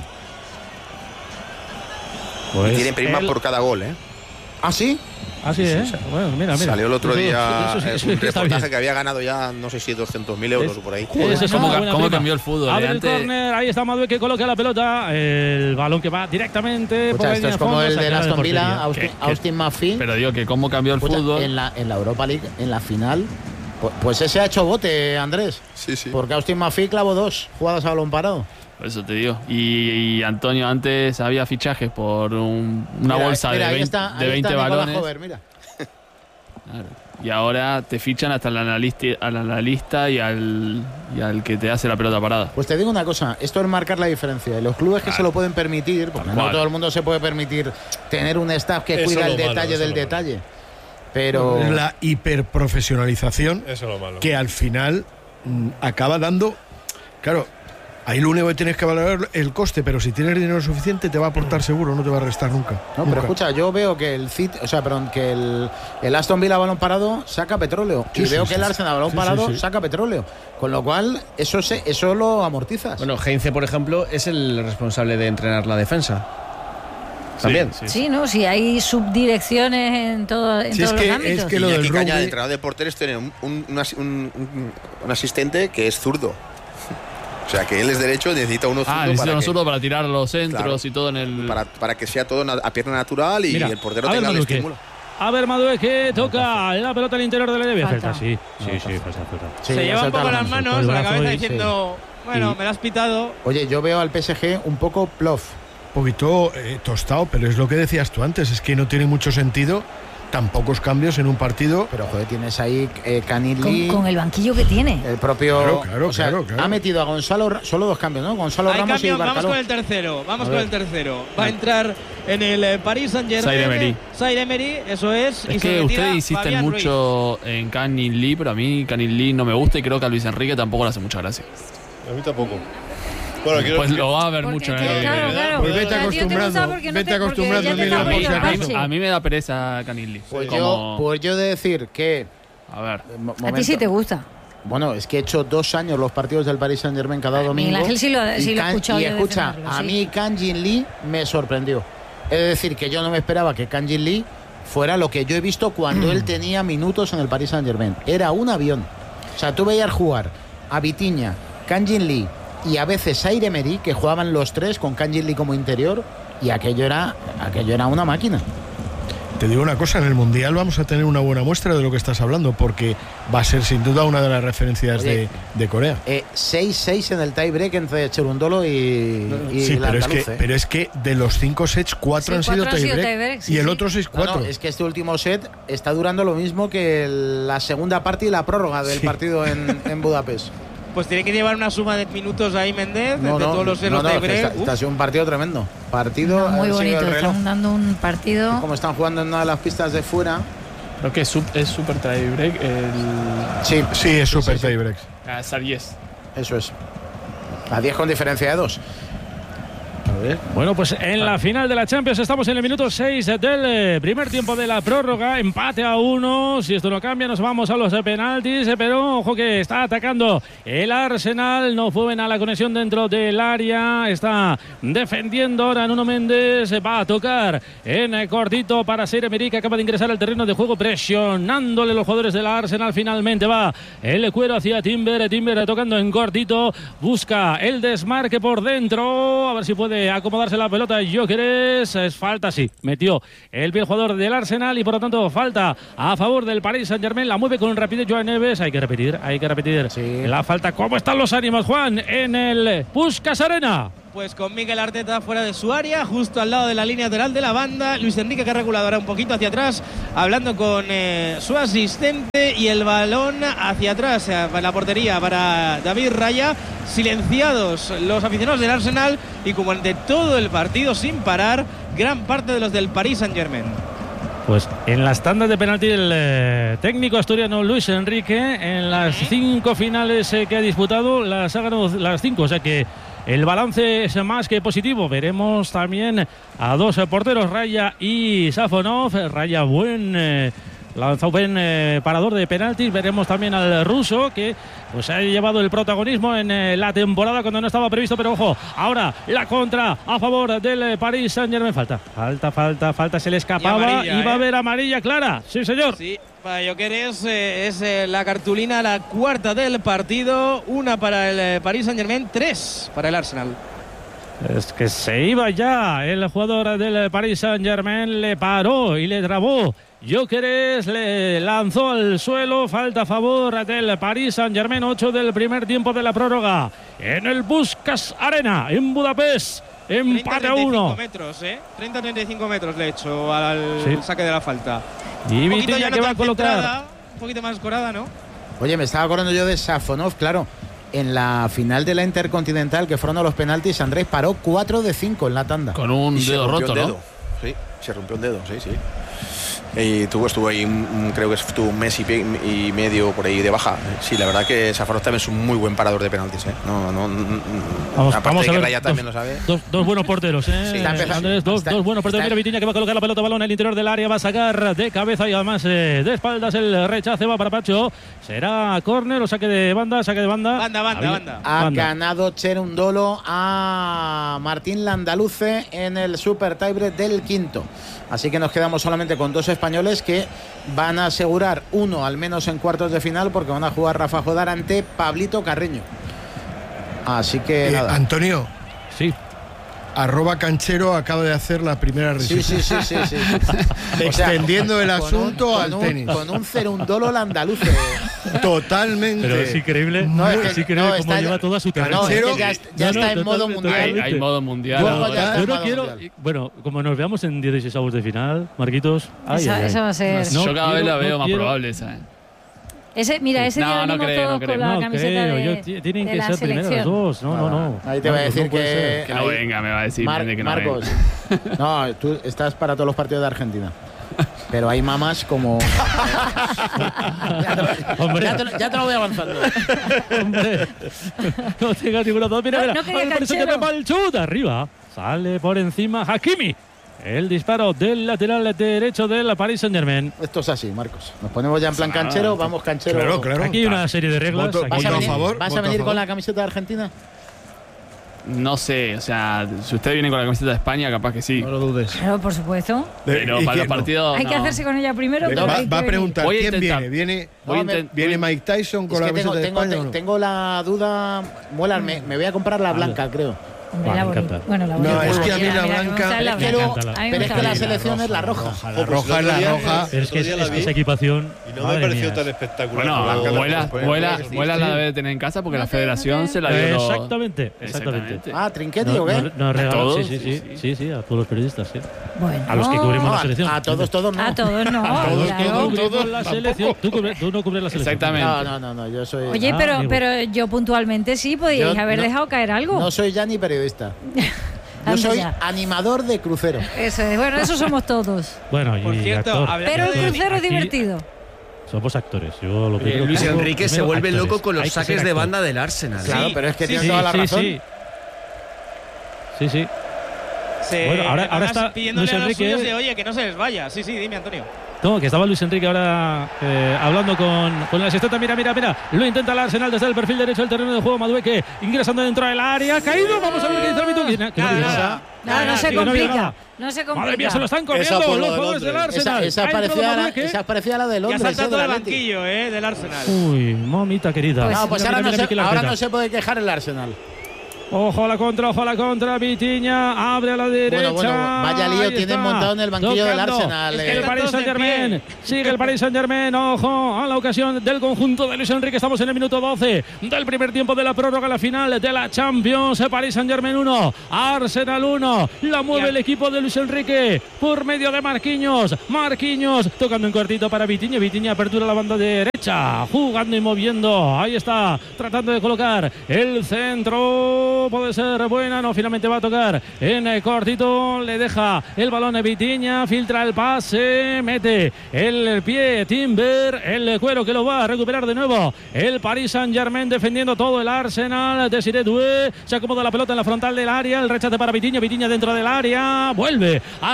S1: Pues
S7: y tiene prima
S1: él-
S7: por cada gol, ¿eh?
S2: ¿Ah, sí?
S1: Así
S7: Sí,
S1: es.
S7: sí, sí.
S1: Bueno, mira, mira.
S7: Salió el otro
S1: Eso-
S7: día
S1: eso sí-
S7: eh,
S1: eso
S7: un
S1: sí que está
S7: reportaje
S1: bien.
S7: que había ganado ya, no sé si doscientos mil euros o por ahí.
S1: Joder, eso es
S8: ¿Cómo,
S1: una
S8: ca-
S1: buena
S8: cómo
S1: prima.
S8: cambió el fútbol?
S1: Abre
S8: eh?
S1: el
S8: Antes-
S1: córner, ahí está Madueque que coloca la pelota. El balón que va directamente por
S2: Escucha,
S1: la
S2: esto
S1: línea
S2: es
S1: de
S2: como
S1: fondo,
S2: el de
S1: sacará
S2: Aston Villa,
S1: portería.
S2: Austin,
S8: ¿Qué- qué?
S2: Austin Murphy.
S8: Pero digo que cómo cambió el
S2: Escucha,
S8: fútbol.
S2: en la, en la Europa League, en la final, pu- pues ese ha hecho bote, Andrés.
S7: Sí, sí.
S2: Porque Austin Murphy clavó dos jugadas a balón parado.
S8: Por eso te digo. Y, y Antonio, antes había fichajes por un- una
S2: Mira,
S8: bolsa
S2: mira,
S8: de
S2: ahí
S8: veinte,
S2: está,
S8: de
S2: ahí
S8: veinte
S2: está Nicolás
S8: balones.
S2: Jover, mira.
S8: Claro. Y ahora te fichan hasta al analista, al analista y, al, y al que te hace la pelota parada.
S2: Pues te digo una cosa, esto es marcar la diferencia. Y los clubes que se lo pueden permitir, porque
S8: Tal
S2: no
S8: cual.
S2: todo el mundo se puede permitir tener un staff que
S9: Eso
S2: cuida
S9: es
S2: el
S9: lo malo,
S2: detalle
S9: eso
S2: del
S9: es lo malo.
S2: detalle. Pero
S6: Es la hiperprofesionalización
S9: Eso es lo malo.
S6: que al final mm, acaba dando. Claro, ahí lo único que tienes que valorar es el coste, pero si tienes dinero suficiente te va a aportar seguro, no te va a restar nunca.
S2: no,
S6: Nunca.
S2: pero escucha, yo veo que el City, o sea, perdón, que el, el Aston Villa balón parado saca petróleo
S6: Sí,
S2: y
S6: sí,
S2: veo
S6: sí,
S2: que el
S6: sí.
S2: Arsenal balón
S6: Sí, sí,
S2: parado
S6: sí.
S2: saca petróleo, con lo cual eso se, eso lo amortizas.
S5: Bueno, Heinze, por ejemplo, es el responsable de entrenar la defensa. También.
S8: Sí, sí.
S4: Sí, ¿no? Si hay subdirecciones en, todo, en
S6: Sí, es
S4: todos
S6: que-
S4: los ámbitos.
S6: es que lo
S7: y
S6: del
S7: aquí Caña,
S6: rugby-
S7: el entrenador de porteros, tiene un, un, un as- un- un- un asistente que es zurdo. O sea, que él es derecho, necesita uno zurdo
S8: Ah, necesita
S7: para,
S8: un
S7: que,
S8: zurdo para tirar los centros
S7: Claro.
S8: y todo en el.
S7: para, para que sea todo na- a pierna natural y
S1: Mira,
S7: el portero
S1: a ver,
S7: tenga el
S1: Madueque.
S7: estímulo.
S1: A ver, Madueque toca la pelota al interior del área.
S4: Falta.
S1: Falta, sí. Sí, sí, falta, falta.
S2: Sí,
S3: Se lleva un
S2: saltar
S3: poco
S2: la
S3: las
S2: mano.
S3: manos
S1: el
S3: a la
S1: brazo
S3: cabeza
S1: y-
S3: diciendo, bueno,
S1: Y-
S3: me la has pitado.
S2: Oye, yo veo al P S G un poco plof.
S6: Un poquito eh, tostado, pero es lo que decías tú antes, es que no tiene mucho sentido tan pocos cambios en un partido.
S2: Pero joder, tienes ahí eh,
S4: con,
S2: Canilli,
S4: con el banquillo que tiene.
S2: el propio.
S6: Claro, claro,
S2: o sea,
S6: claro, claro.
S2: ha metido a Gonzalo, Ra- solo dos cambios, ¿no? Gonzalo
S3: Hay
S2: Ramos
S3: cambio,
S2: y
S3: vamos
S2: Barcaló.
S3: con el tercero, vamos
S2: A
S3: con
S2: ver.
S3: el tercero. Va a entrar en el eh, Paris Saint-Germain.
S8: Zaire Emery.
S3: Zaire Emery, eso es. y
S8: Es
S3: se
S8: que
S3: retira
S8: ustedes insisten
S3: Fabián Ruiz.
S8: mucho en Canning Lee, pero a mí Canning Lee no me gusta y creo que a Luis Enrique tampoco le hace mucha gracia.
S9: A mí tampoco. Bueno, quiero,
S8: Pues lo va a ver
S4: Porque,
S8: mucho en
S4: claro,
S8: el
S4: claro, claro.
S6: Pues vete
S4: A ti no te gusta
S6: acostumbrando,
S4: porque no
S6: vete
S4: te- porque
S6: acostumbrando,
S4: ya te
S6: Emilio,
S4: está
S6: por si
S4: poniendo
S6: acaso.
S4: parche.
S8: A mí me da pereza Canning Lee.
S2: Pues,
S8: Como-
S2: yo, pues yo de decir que.
S8: A ver.
S2: eh, mo-
S4: A ti
S2: momento.
S4: sí te gusta.
S2: Bueno, es que he hecho dos años los partidos del Paris Saint Germain cada domingo.
S4: Miguel Ángel sí lo-
S2: y
S4: sí lo he
S2: Can-
S4: escuchado
S2: Y
S4: yo
S2: escucha,
S4: defenderlo,
S2: a
S4: sí.
S2: mí Kang Jin Lee me sorprendió. Es decir, que yo no me esperaba que Kang Jin Lee fuera lo que yo he visto cuando él tenía minutos en el Paris Saint Germain. Era un avión. O sea, tú veías jugar a Vitinha, Kang Jin Lee y a veces Zaire Emery, que jugaban los tres con Kang Jin Lee como interior, y aquello era, aquello era una máquina.
S6: te digo una cosa, en el Mundial vamos a tener una buena muestra de lo que estás hablando, porque va a ser sin duda una de las referencias Oye, de, de Corea.
S2: Eh, seis seis en el tie break entre Cherundolo y, y
S6: sí,
S2: la
S6: pero es, que,
S2: eh.
S6: pero es que de los cinco sets, cuatro sí, han sido tie break, break sí, y el sí. otro seis cuatro.
S2: No, no, es que este último set está durando lo mismo que la segunda parte y la prórroga del sí. partido en, en Budapest.
S3: Pues tiene que llevar una suma de minutos ahí Méndez,
S2: no,
S3: de
S2: no,
S3: todos los
S2: no, no,
S3: de break.
S2: Está, está sido un partido tremendo. Partido
S4: no, muy bonito, están dando un partido.
S2: Como están jugando en una de las pistas de fuera.
S8: Creo que es, es super tie break. El...
S2: Sí,
S6: sí, es super
S2: sí, sí.
S6: tie break.
S8: Ah, es a diez.
S2: Eso es. A diez con diferencia de dos.
S1: Bueno, pues en la final de la Champions estamos en el minuto seis del primer tiempo de la prórroga. Empate a uno. Si esto no cambia, nos vamos a los penaltis. Pero ojo que está atacando el Arsenal. No fue buena la conexión dentro del área. Está defendiendo ahora Nuno Méndez. Va a tocar en cortito para Seire Emery, que acaba de ingresar al terreno de juego, presionándole los jugadores del Arsenal. Finalmente va el cuero hacia Timber. Timber tocando en cortito. Busca el desmarque por dentro. A ver si puede acomodarse la pelota. Gyökeres, es falta, sí, metió el pie jugador del Arsenal y por lo tanto falta a favor del Paris Saint-Germain. La mueve con rapidez Joan Neves. Hay que repetir, hay que repetir sí. la falta. ¿Cómo están los ánimos, Juan, en el Puskás Arena?
S3: Pues con Mikel Arteta fuera de su área, justo al lado de la línea lateral de la banda. Luis Enrique, que ha regulado ahora un poquito hacia atrás, hablando con eh, su asistente, y el balón hacia atrás, eh, para la portería para David Raya. Silenciados los aficionados del Arsenal y como de todo el partido sin parar, gran parte de los del Paris Saint-Germain.
S1: Pues en las tandas de penalti el eh, técnico asturiano Luis Enrique, en las cinco finales eh, que ha disputado, las ha ganado las cinco, o sea que el balance es más que positivo. Veremos también a dos porteros, Raya y Safonov. Raya buen eh, lanzó buen eh, parador de penaltis. Veremos también al ruso, que pues ha llevado el protagonismo en eh, la temporada cuando no estaba previsto. Pero ojo, ahora la contra a favor del eh, Paris Saint-Germain. Falta, falta, falta, falta. Se le escapaba y, y va eh. a haber amarilla clara. Sí, señor.
S3: Sí. Para Gyökeres eh, es eh, la cartulina, la cuarta del partido. Una para el eh, Paris Saint-Germain, tres para el Arsenal.
S1: Es que se iba ya el jugador del Paris Saint-Germain, le paró y le trabó. Gyökeres le lanzó al suelo. Falta a favor del Paris Saint-Germain. ocho del primer tiempo de la prórroga en el Puskás Arena en Budapest. Empate a uno.
S3: Metros, ¿eh? treinta a treinta y cinco metros le he hecho al sí. saque de la falta.
S1: Y Vitinha, que va a colocar.
S3: Un poquito más escorada, ¿no?
S2: Oye, me estaba acordando yo de Safonov, claro. En la final de la Intercontinental, que fueron a los penaltis, Andrés paró cuatro de cinco en la tanda.
S8: Con un
S7: y
S8: dedo roto,
S7: dedo.
S8: ¿no?
S7: Sí, se rompió un dedo, sí, sí. Y tuvo, estuvo ahí, creo que estuvo un mes y, y medio por ahí de baja. Sí, la verdad que Safonov también es un muy buen parador de penaltis, ¿eh? No, no, no,
S1: vamos,
S7: aparte
S1: vamos
S7: de
S1: a
S7: que
S1: ver,
S7: Raya
S1: dos,
S7: también lo sabe.
S1: Dos, dos buenos porteros, ¿eh?
S2: Sí,
S1: Andrés, dos,
S2: está,
S1: dos buenos porteros.
S2: Está.
S1: Mira Vitinha, que va a colocar la pelota, balón en el interior del área, va a sacar de cabeza y además eh, de espaldas. El rechace va para Pacho. Será córner o saque de banda, saque de banda.
S3: Banda, banda,
S1: Había,
S3: banda.
S2: Ha
S1: banda.
S2: ganado Cherundolo a Martín Landaluce en el Super Tiebreak del quinto. Así que nos quedamos solamente con dos españoles que van a asegurar uno al menos en cuartos de final, porque van a jugar Rafa Jodar ante Pablito Carreño. Así que
S6: eh,
S2: nada.
S6: Antonio.
S1: Sí.
S6: Arroba Canchero acaba de hacer la primera
S2: sí, sí, sí, sí, sí.
S6: Extendiendo o sea, el asunto
S2: un,
S6: al
S2: un,
S6: tenis.
S2: Con un Cerundolo Landaluce.
S6: Totalmente.
S1: Pero es increíble, no, es, que, es increíble no, cómo lleva toda su terreno.
S2: No, es que ya, ya no, está no, en modo mundial.
S8: Hay, hay modo mundial.
S2: Bueno,
S1: yo no quiero. Mundial. Bueno, como nos veamos en dieciséis avos de final, Marquitos. Ay,
S4: esa,
S1: ay, ay.
S4: esa va a ser.
S8: No, yo cada vez la veo más
S4: quiero.
S8: probable esa. ¿eh?
S4: Ese, mira, ese
S8: no,
S4: día
S8: no
S4: venimos
S8: creo,
S4: todos
S8: no
S4: con
S8: creo.
S4: la
S1: no
S4: camiseta
S1: creo,
S4: de,
S1: yo, tienen
S4: de
S1: que
S4: la
S1: ser
S4: selección.
S1: primeras dos. No, no, no.
S2: Ahí te va a decir
S1: no
S2: que,
S8: que no venga, me va a decir
S2: Mar
S8: que no
S2: Marcos,
S8: venga.
S2: No, tú estás para todos los partidos de Argentina. Pero hay mamás como. ya, te lo,
S1: Hombre.
S2: Ya, te lo, ya te lo voy avanzando.
S1: Hombre, no tengas ninguna duda. Mira, mira.
S4: No, no quería
S1: Por eso que me va el chute arriba. Sale por encima Hakimi. El disparo del lateral derecho del Paris Saint-Germain.
S2: Esto es así, Marcos. Nos ponemos ya en plan canchero, vamos canchero.
S6: Claro, claro.
S1: Aquí hay una serie de reglas.
S6: Voto,
S1: Aquí
S2: ¿Vas a
S6: voto
S2: venir,
S6: a favor,
S2: ¿vas a
S6: voto
S2: venir
S6: a favor.
S2: con la camiseta de Argentina?
S8: No sé, o sea, si usted viene con la camiseta de España, capaz que sí.
S6: No lo dudes.
S4: Claro, por supuesto.
S8: Pero para los
S6: no?
S8: partidos.
S4: Hay
S8: no.
S4: que hacerse con ella primero.
S6: Va,
S4: Pero hay
S6: va a
S4: que
S6: preguntar
S8: Voy a
S6: quién
S8: intentar.
S6: viene. ¿Viene,
S2: No,
S6: viene,
S2: me-
S6: viene Mike Tyson con
S2: Es
S6: la
S2: que tengo,
S6: camiseta de
S2: tengo,
S6: España
S2: te-
S6: o no?
S2: tengo la duda. Muelar, me, me voy a comprar la blanca, creo.
S4: Hombre, la bonita. Bueno, la bonita.
S6: No, es que a mí
S4: Mira,
S6: la
S4: mira,
S6: blanca.
S4: me gusta la
S2: Es que, lo-
S4: blanca. A mí me
S2: pero es
S4: gusta
S2: que la
S4: la
S2: selección es la roja.
S6: La roja es la roja.
S1: Pero es que es,
S9: Otro día
S1: es
S9: la
S1: que esa
S9: vi
S1: equipación.
S9: Y no me
S1: madre
S9: pareció
S1: mía.
S9: tan espectacular.
S8: Bueno,
S9: como la
S8: vuela,
S9: que-
S8: vuela,
S2: sí,
S8: vuela
S2: sí.
S8: la debe tener en casa porque
S4: No
S8: la
S4: te-
S8: federación
S4: no
S8: se la dio.
S1: Exactamente, exactamente.
S2: Ah, Trinquetti
S1: No,
S2: o qué?
S1: no, no, regaló-
S8: todos?
S1: sí, sí, sí,
S8: Sí, sí.
S1: sí, sí, a todos los periodistas, sí.
S4: Bueno.
S1: A los que cubrimos
S2: No,
S1: la
S2: a-
S1: selección.
S2: a todos, todos no.
S4: A todos no.
S1: A todos que
S4: claro.
S1: cubrimos la selección. Tú, cubre- tú no cubres la selección.
S8: Exactamente.
S2: No, no, no, no, yo soy.
S4: Oye,
S1: Ah,
S4: pero,
S1: amigo.
S4: pero yo puntualmente sí podíais
S2: Yo
S4: haber
S2: no-
S4: dejado caer algo.
S2: No soy ya ni periodista. Yo
S4: Anda
S2: soy
S4: ya.
S2: animador de crucero.
S4: Eso es, bueno, eso somos todos.
S1: Bueno, y
S3: Por cierto,
S1: actor.
S3: hablando
S4: Pero el
S3: de-
S4: crucero es
S1: aquí-
S4: divertido.
S1: Somos actores. Yo lo
S5: Eh,
S1: primero
S5: Luis
S1: que hago,
S5: Enrique se
S1: primero,
S5: vuelve
S1: actores.
S5: loco con
S1: Hay
S5: los
S1: que ser
S5: saques de
S1: actor.
S5: banda del Arsenal.
S2: Claro,
S3: Sí,
S2: pero es que
S3: sí,
S2: tiene
S1: Sí,
S2: toda la
S1: sí,
S2: razón.
S1: sí. Sí, sí.
S3: Se-
S1: Bueno, ahora- ahora
S3: además,
S1: está
S3: pidiéndole
S1: Luis
S3: a los
S1: Enrique-
S3: suyos de, oye, que no se les vaya. Sí, sí, dime, Antonio.
S1: No, que estaba Luis Enrique ahora eh, hablando con, con el asistente. Mira, mira, mira. Lo intenta el Arsenal desde el perfil derecho del terreno de juego. Madueque ingresando dentro del área. Caído. Vamos a ver qué dice el árbitro. Que no- que no
S3: Nada,
S1: diga
S3: nada.
S1: nada.
S4: No, no se
S1: sí, no había
S4: complica.
S1: nada.
S4: No se
S1: Madre mía,
S4: complica.
S1: se lo están comiendo
S9: Esa por lo
S1: los
S9: de
S1: jugadores del
S9: Londres.
S1: Arsenal.
S2: Esa, esa,
S1: Ha entrado
S2: parecía la,
S1: Madueque.
S2: esa parecía la de
S3: Ya
S2: Londres.
S3: salta
S2: eh,
S3: todo
S2: del
S3: el
S2: Atleti.
S3: banquillo, eh, del Arsenal.
S1: Uy, mamita querida.
S4: Pues-
S2: No, pues
S1: Mira,
S2: ahora,
S1: mira,
S2: no
S1: mira,
S2: se,
S1: Mikel
S2: ahora
S1: Arteta.
S2: no se puede quejar el Arsenal.
S1: Ojo a la contra, ojo a la contra. Vitiña abre a la derecha.
S2: Bueno, bueno, vaya lío
S1: Ahí
S2: tienen
S1: está.
S2: montado en el banquillo del
S1: Tocando.
S2: Arsenal,
S1: Es
S2: eh.
S1: que el
S3: Están
S1: Paris
S3: todos de
S1: Saint Germain.
S3: pie.
S1: Sigue el Paris Saint Germain. Ojo a la ocasión del conjunto de Luis Enrique. Estamos en el minuto doce del primer tiempo de la prórroga, la final de la Champions. Paris Saint Germain uno, Arsenal uno. La mueve el equipo de Luis Enrique por medio de Marquinhos. Marquinhos tocando en cortito para Vitiña. Vitiña apertura la banda derecha. Jugando y moviendo. Ahí está. Tratando de colocar el centro. Puede ser buena. No, finalmente va a tocar en el cortito. Le deja el balón a Vitiña. Filtra el pase. Mete el pie Timber. El cuero que lo va a recuperar de nuevo. El Paris Saint Germain defendiendo todo el Arsenal. Desiré Doué. Se acomoda la pelota en la frontal del área. El rechace para Vitiña. Vitiña dentro del área. Vuelve a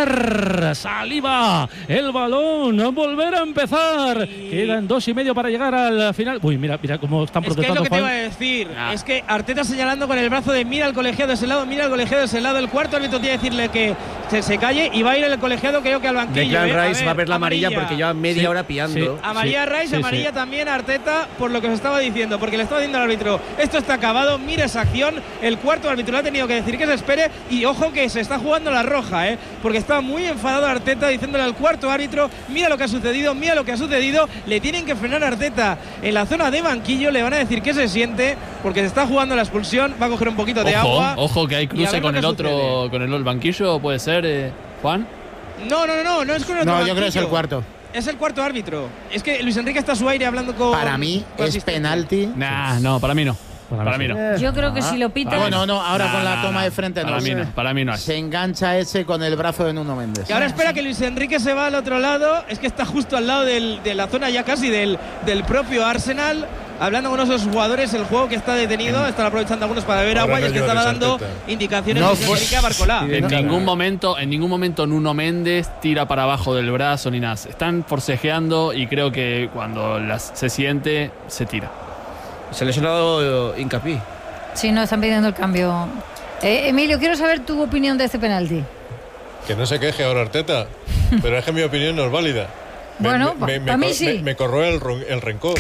S1: sacar saliva. El balón. Volver a empezar. Quedan dos y medio para llegar al final. Uy, mira, mira cómo están
S3: Es que es
S1: protestando.
S3: lo que te iba a
S1: Juan.
S3: decir.
S8: Ah.
S3: Es que Arteta señalando con el brazo de mira al colegiado de ese lado, mira al colegiado de ese lado. El cuarto árbitro tiene que decirle que se, se calle y va a ir el colegiado, creo que al banquillo.
S5: Declan
S3: ¿eh?
S5: Rice va a ver la amarilla, porque lleva media
S1: Sí,
S5: hora pillando.
S1: sí.
S3: Amarilla
S1: Sí,
S3: Rice,
S1: sí,
S3: amarilla
S1: sí.
S3: también a Arteta por lo que os estaba diciendo, porque le estaba diciendo al árbitro, esto está acabado, mira esa acción, el cuarto árbitro le ha tenido que decir que se espere y ojo que se está jugando la roja, ¿eh? Porque está muy enfadado Arteta diciéndole al cuarto árbitro, mira lo que ha sucedido, mira lo que ha sucedido, le tienen que frenar a Arteta en la zona de banquillo, le van a decir que se siente, porque se está jugando la expulsión, va a coger un poquito de
S8: Ojo,
S3: agua.
S8: ojo que hay
S3: y a
S8: cruce
S3: ver
S8: con
S3: lo
S8: el
S3: que
S8: otro,
S3: sucede.
S8: con el banquillo, puede ser, eh, Juan.
S3: No, no, no, no, no es con el otro
S2: No, yo creo que es el
S3: banquillo.
S2: cuarto.
S3: Es el cuarto árbitro. Es que Luis Enrique está a su aire hablando con.
S2: Para mí
S3: con
S2: es
S3: asistente.
S2: penalti.
S8: Nah, no, para mí no.
S1: Para
S8: Para
S1: mí
S8: mí
S1: sí.
S8: no.
S4: Yo creo que si lo
S2: Ah,
S4: pitan.
S2: bueno, no, ahora
S8: Nah,
S2: con la
S8: nah,
S2: toma
S8: nah.
S2: de frente no.
S8: Para mí no, para mí no es.
S2: Se engancha ese con el brazo de Nuno Méndez.
S3: Y ahora espera que Luis Enrique se va al otro lado. Es que está justo al lado del- de la zona ya casi del, del propio Arsenal. Hablando con uno de sus jugadores, el juego que está detenido. Están aprovechando algunos para beber
S9: Ahora
S3: agua y
S9: no
S3: es que
S9: llores,
S3: estaba dando
S9: Arteta.
S3: indicaciones
S2: No
S3: Luis
S2: fue-
S3: Enrique a Barcolá.
S2: Sí,
S8: En
S2: no,
S8: ningún
S2: no.
S8: momento, en ningún momento Nuno Méndez tira para abajo del brazo ni nada. Están forcejeando y creo que cuando las, se siente, se tira.
S5: Se ha lesionado Hincapié.
S4: Sí, no, están pidiendo el cambio. Eh, Emilio, quiero saber tu opinión de este penalti.
S9: Que no se queje ahora Arteta. Pero es que mi opinión no es válida. Me-
S4: Bueno,
S9: me,
S4: pa- pa' mí
S9: cor-
S4: sí.
S9: me- me corroe el, ron- el rencor.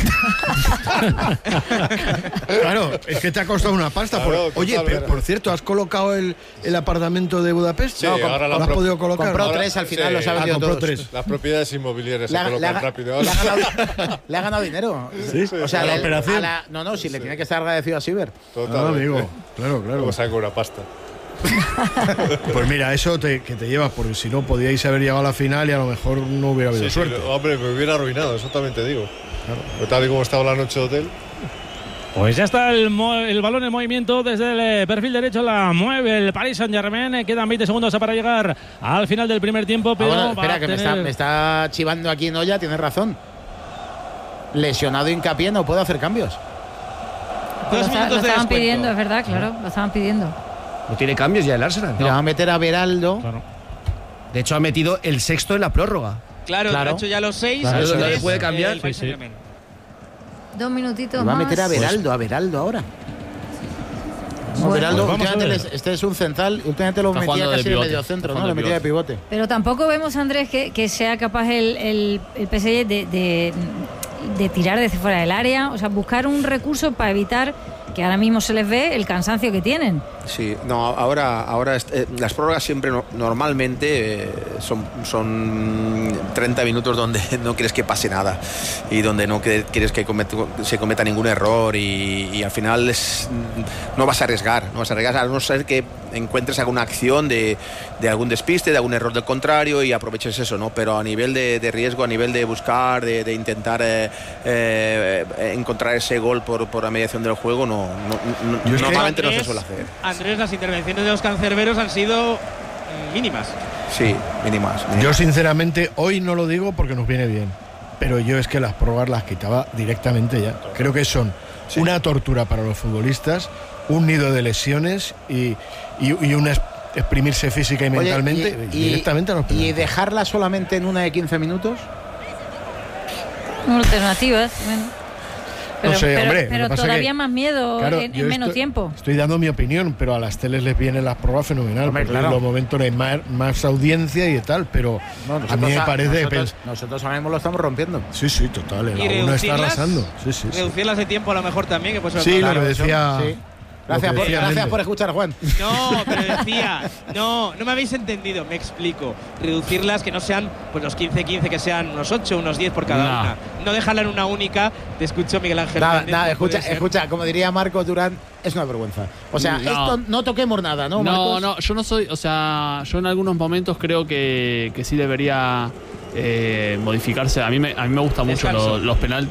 S6: Claro, es que te ha costado una pasta.
S9: Claro,
S6: por- Oye,
S9: total,
S6: pero, por cierto, ¿has colocado el, el apartamento de Budapest?
S9: Sí, ahora
S6: ¿Lo
S9: la
S6: has
S9: pro-
S6: podido colocar?
S2: compró
S9: Ahora-
S2: tres, al final
S9: sí.
S2: los ha
S6: Ah,
S2: vendido
S6: compró
S2: todos.
S6: tres.
S9: Las propiedades inmobiliarias
S2: Le
S9: se
S2: ha, le
S9: colocan
S2: ha-
S9: rápido.
S2: le ha ganado, le ha ganado dinero.
S6: Sí,
S2: O sea,
S6: a la
S2: le-
S6: operación.
S2: a la- no, no, si le tiene que estar agradecido a Siber.
S9: Total.
S6: Ah, amigo. Claro, claro.
S9: Luego saco una pasta.
S6: Pues mira, eso te, que te llevas, porque si no podíais haber llegado a la final y a lo mejor no hubiera habido
S9: Sí, sí,
S6: suerte.
S9: hombre, me hubiera arruinado, eso también te digo. Pero tal y como estaba la noche de hotel.
S1: Pues ya está el, mo- el balón en movimiento desde el eh, perfil derecho, la mueve el Paris Saint Germain. Eh, Quedan veinte segundos para llegar al final del primer tiempo.
S2: Ah,
S1: Pero
S2: bueno,
S1: va
S2: espera,
S1: a
S2: que me
S1: tener-
S2: está, me está chivando aquí Noya, tienes razón. Lesionado Hincapié, no puedo hacer cambios.
S3: Dos
S4: Lo, está-
S3: minutos
S4: lo
S3: de
S4: estaban
S3: descuento.
S4: pidiendo, es verdad, claro, lo estaban pidiendo.
S5: No tiene cambios ya el Arsenal.
S2: Mira, va a meter a Beraldo.
S1: Claro.
S5: De hecho, ha metido el sexto en la prórroga.
S3: Claro,
S2: Claro.
S3: ha hecho ya los seis.
S2: Claro,
S3: eso
S2: eso
S3: es,
S2: le
S5: puede cambiar.
S3: el Paris
S1: Sí, sí.
S3: Saint-Germain.
S4: Dos minutitos
S2: Y va a
S4: más.
S2: meter a Beraldo, a Beraldo ahora. No,
S4: Bueno,
S2: Beraldo,
S1: pues vamos a
S2: últimamente
S1: ver.
S2: les- este es un central, últimamente lo
S8: Está
S2: metía
S8: jugando de
S2: casi de
S8: pivote,
S2: medio centro,
S8: está
S2: ¿no? Lo
S8: jugando de
S2: metía de pivote.
S4: Pero tampoco vemos, Andrés, que, que sea capaz el, el, el P S G de, de, de tirar desde fuera del área, o sea, buscar un recurso para evitar que ahora mismo se les ve el cansancio que tienen.
S7: Sí, no, ahora, ahora eh, las prórrogas siempre no, normalmente eh, son, son treinta minutos donde no quieres que pase nada y donde no quieres que cometa, se cometa ningún error y, y al final es, no vas a arriesgar, no vas a arriesgar a no ser que encuentres alguna acción de, de algún despiste, de algún error del contrario y aproveches eso, ¿no? Pero a nivel de, de riesgo, a nivel de buscar, de, de intentar eh, eh, encontrar ese gol por, por la mediación del juego, no, no, no normalmente
S3: Andrés,
S7: no se suele hacer.
S3: Andrés, las intervenciones de los cancerberos han sido mínimas.
S7: Sí, mínimas, mínimas.
S6: Yo sinceramente hoy no lo digo porque nos viene bien, pero yo es que las prórrogas las quitaba directamente ya. Creo que son sí. una tortura para los futbolistas, un nido de lesiones y, y, y una exprimirse física y Oye, mentalmente
S2: y,
S6: directamente
S2: y,
S6: a los penaltis.
S2: ¿Y dejarla solamente en una de quince minutos?
S4: Alternativas, bueno. Pero,
S6: no sé,
S4: pero,
S6: hombre,
S4: pero todavía que, más miedo claro, en, en menos
S6: estoy,
S4: tiempo.
S6: Estoy dando mi opinión, pero a las teles les vienen las pruebas fenomenal, hombre, porque claro. en los momentos hay más, más audiencia y tal, pero no, a mí me parece...
S2: Nosotros, nosotros ahora mismo lo estamos rompiendo.
S6: Sí, sí, total, el uno está arrasando. Sí, sí,
S3: reducirlas de tiempo a lo mejor también, que puede ser
S6: sí, lo que decía...
S2: Sí. Gracias, por, gracias por escuchar, Juan.
S3: No, pero decía, no, no me habéis entendido, me explico. Reducirlas, que no sean pues los quince quince, que sean unos ocho, unos diez por cada no. una. No dejarla en una única. Te escucho, Miguel Ángel.
S2: Nada, nada, escucha, escucha, como diría Marco Durán, es una vergüenza. O sea, no. esto no toquemos nada, ¿no, Marcos?
S8: No, no, yo no soy, o sea, yo en algunos momentos creo que, que sí debería eh, modificarse. A mí me, a mí me gustan mucho los, los penaltis.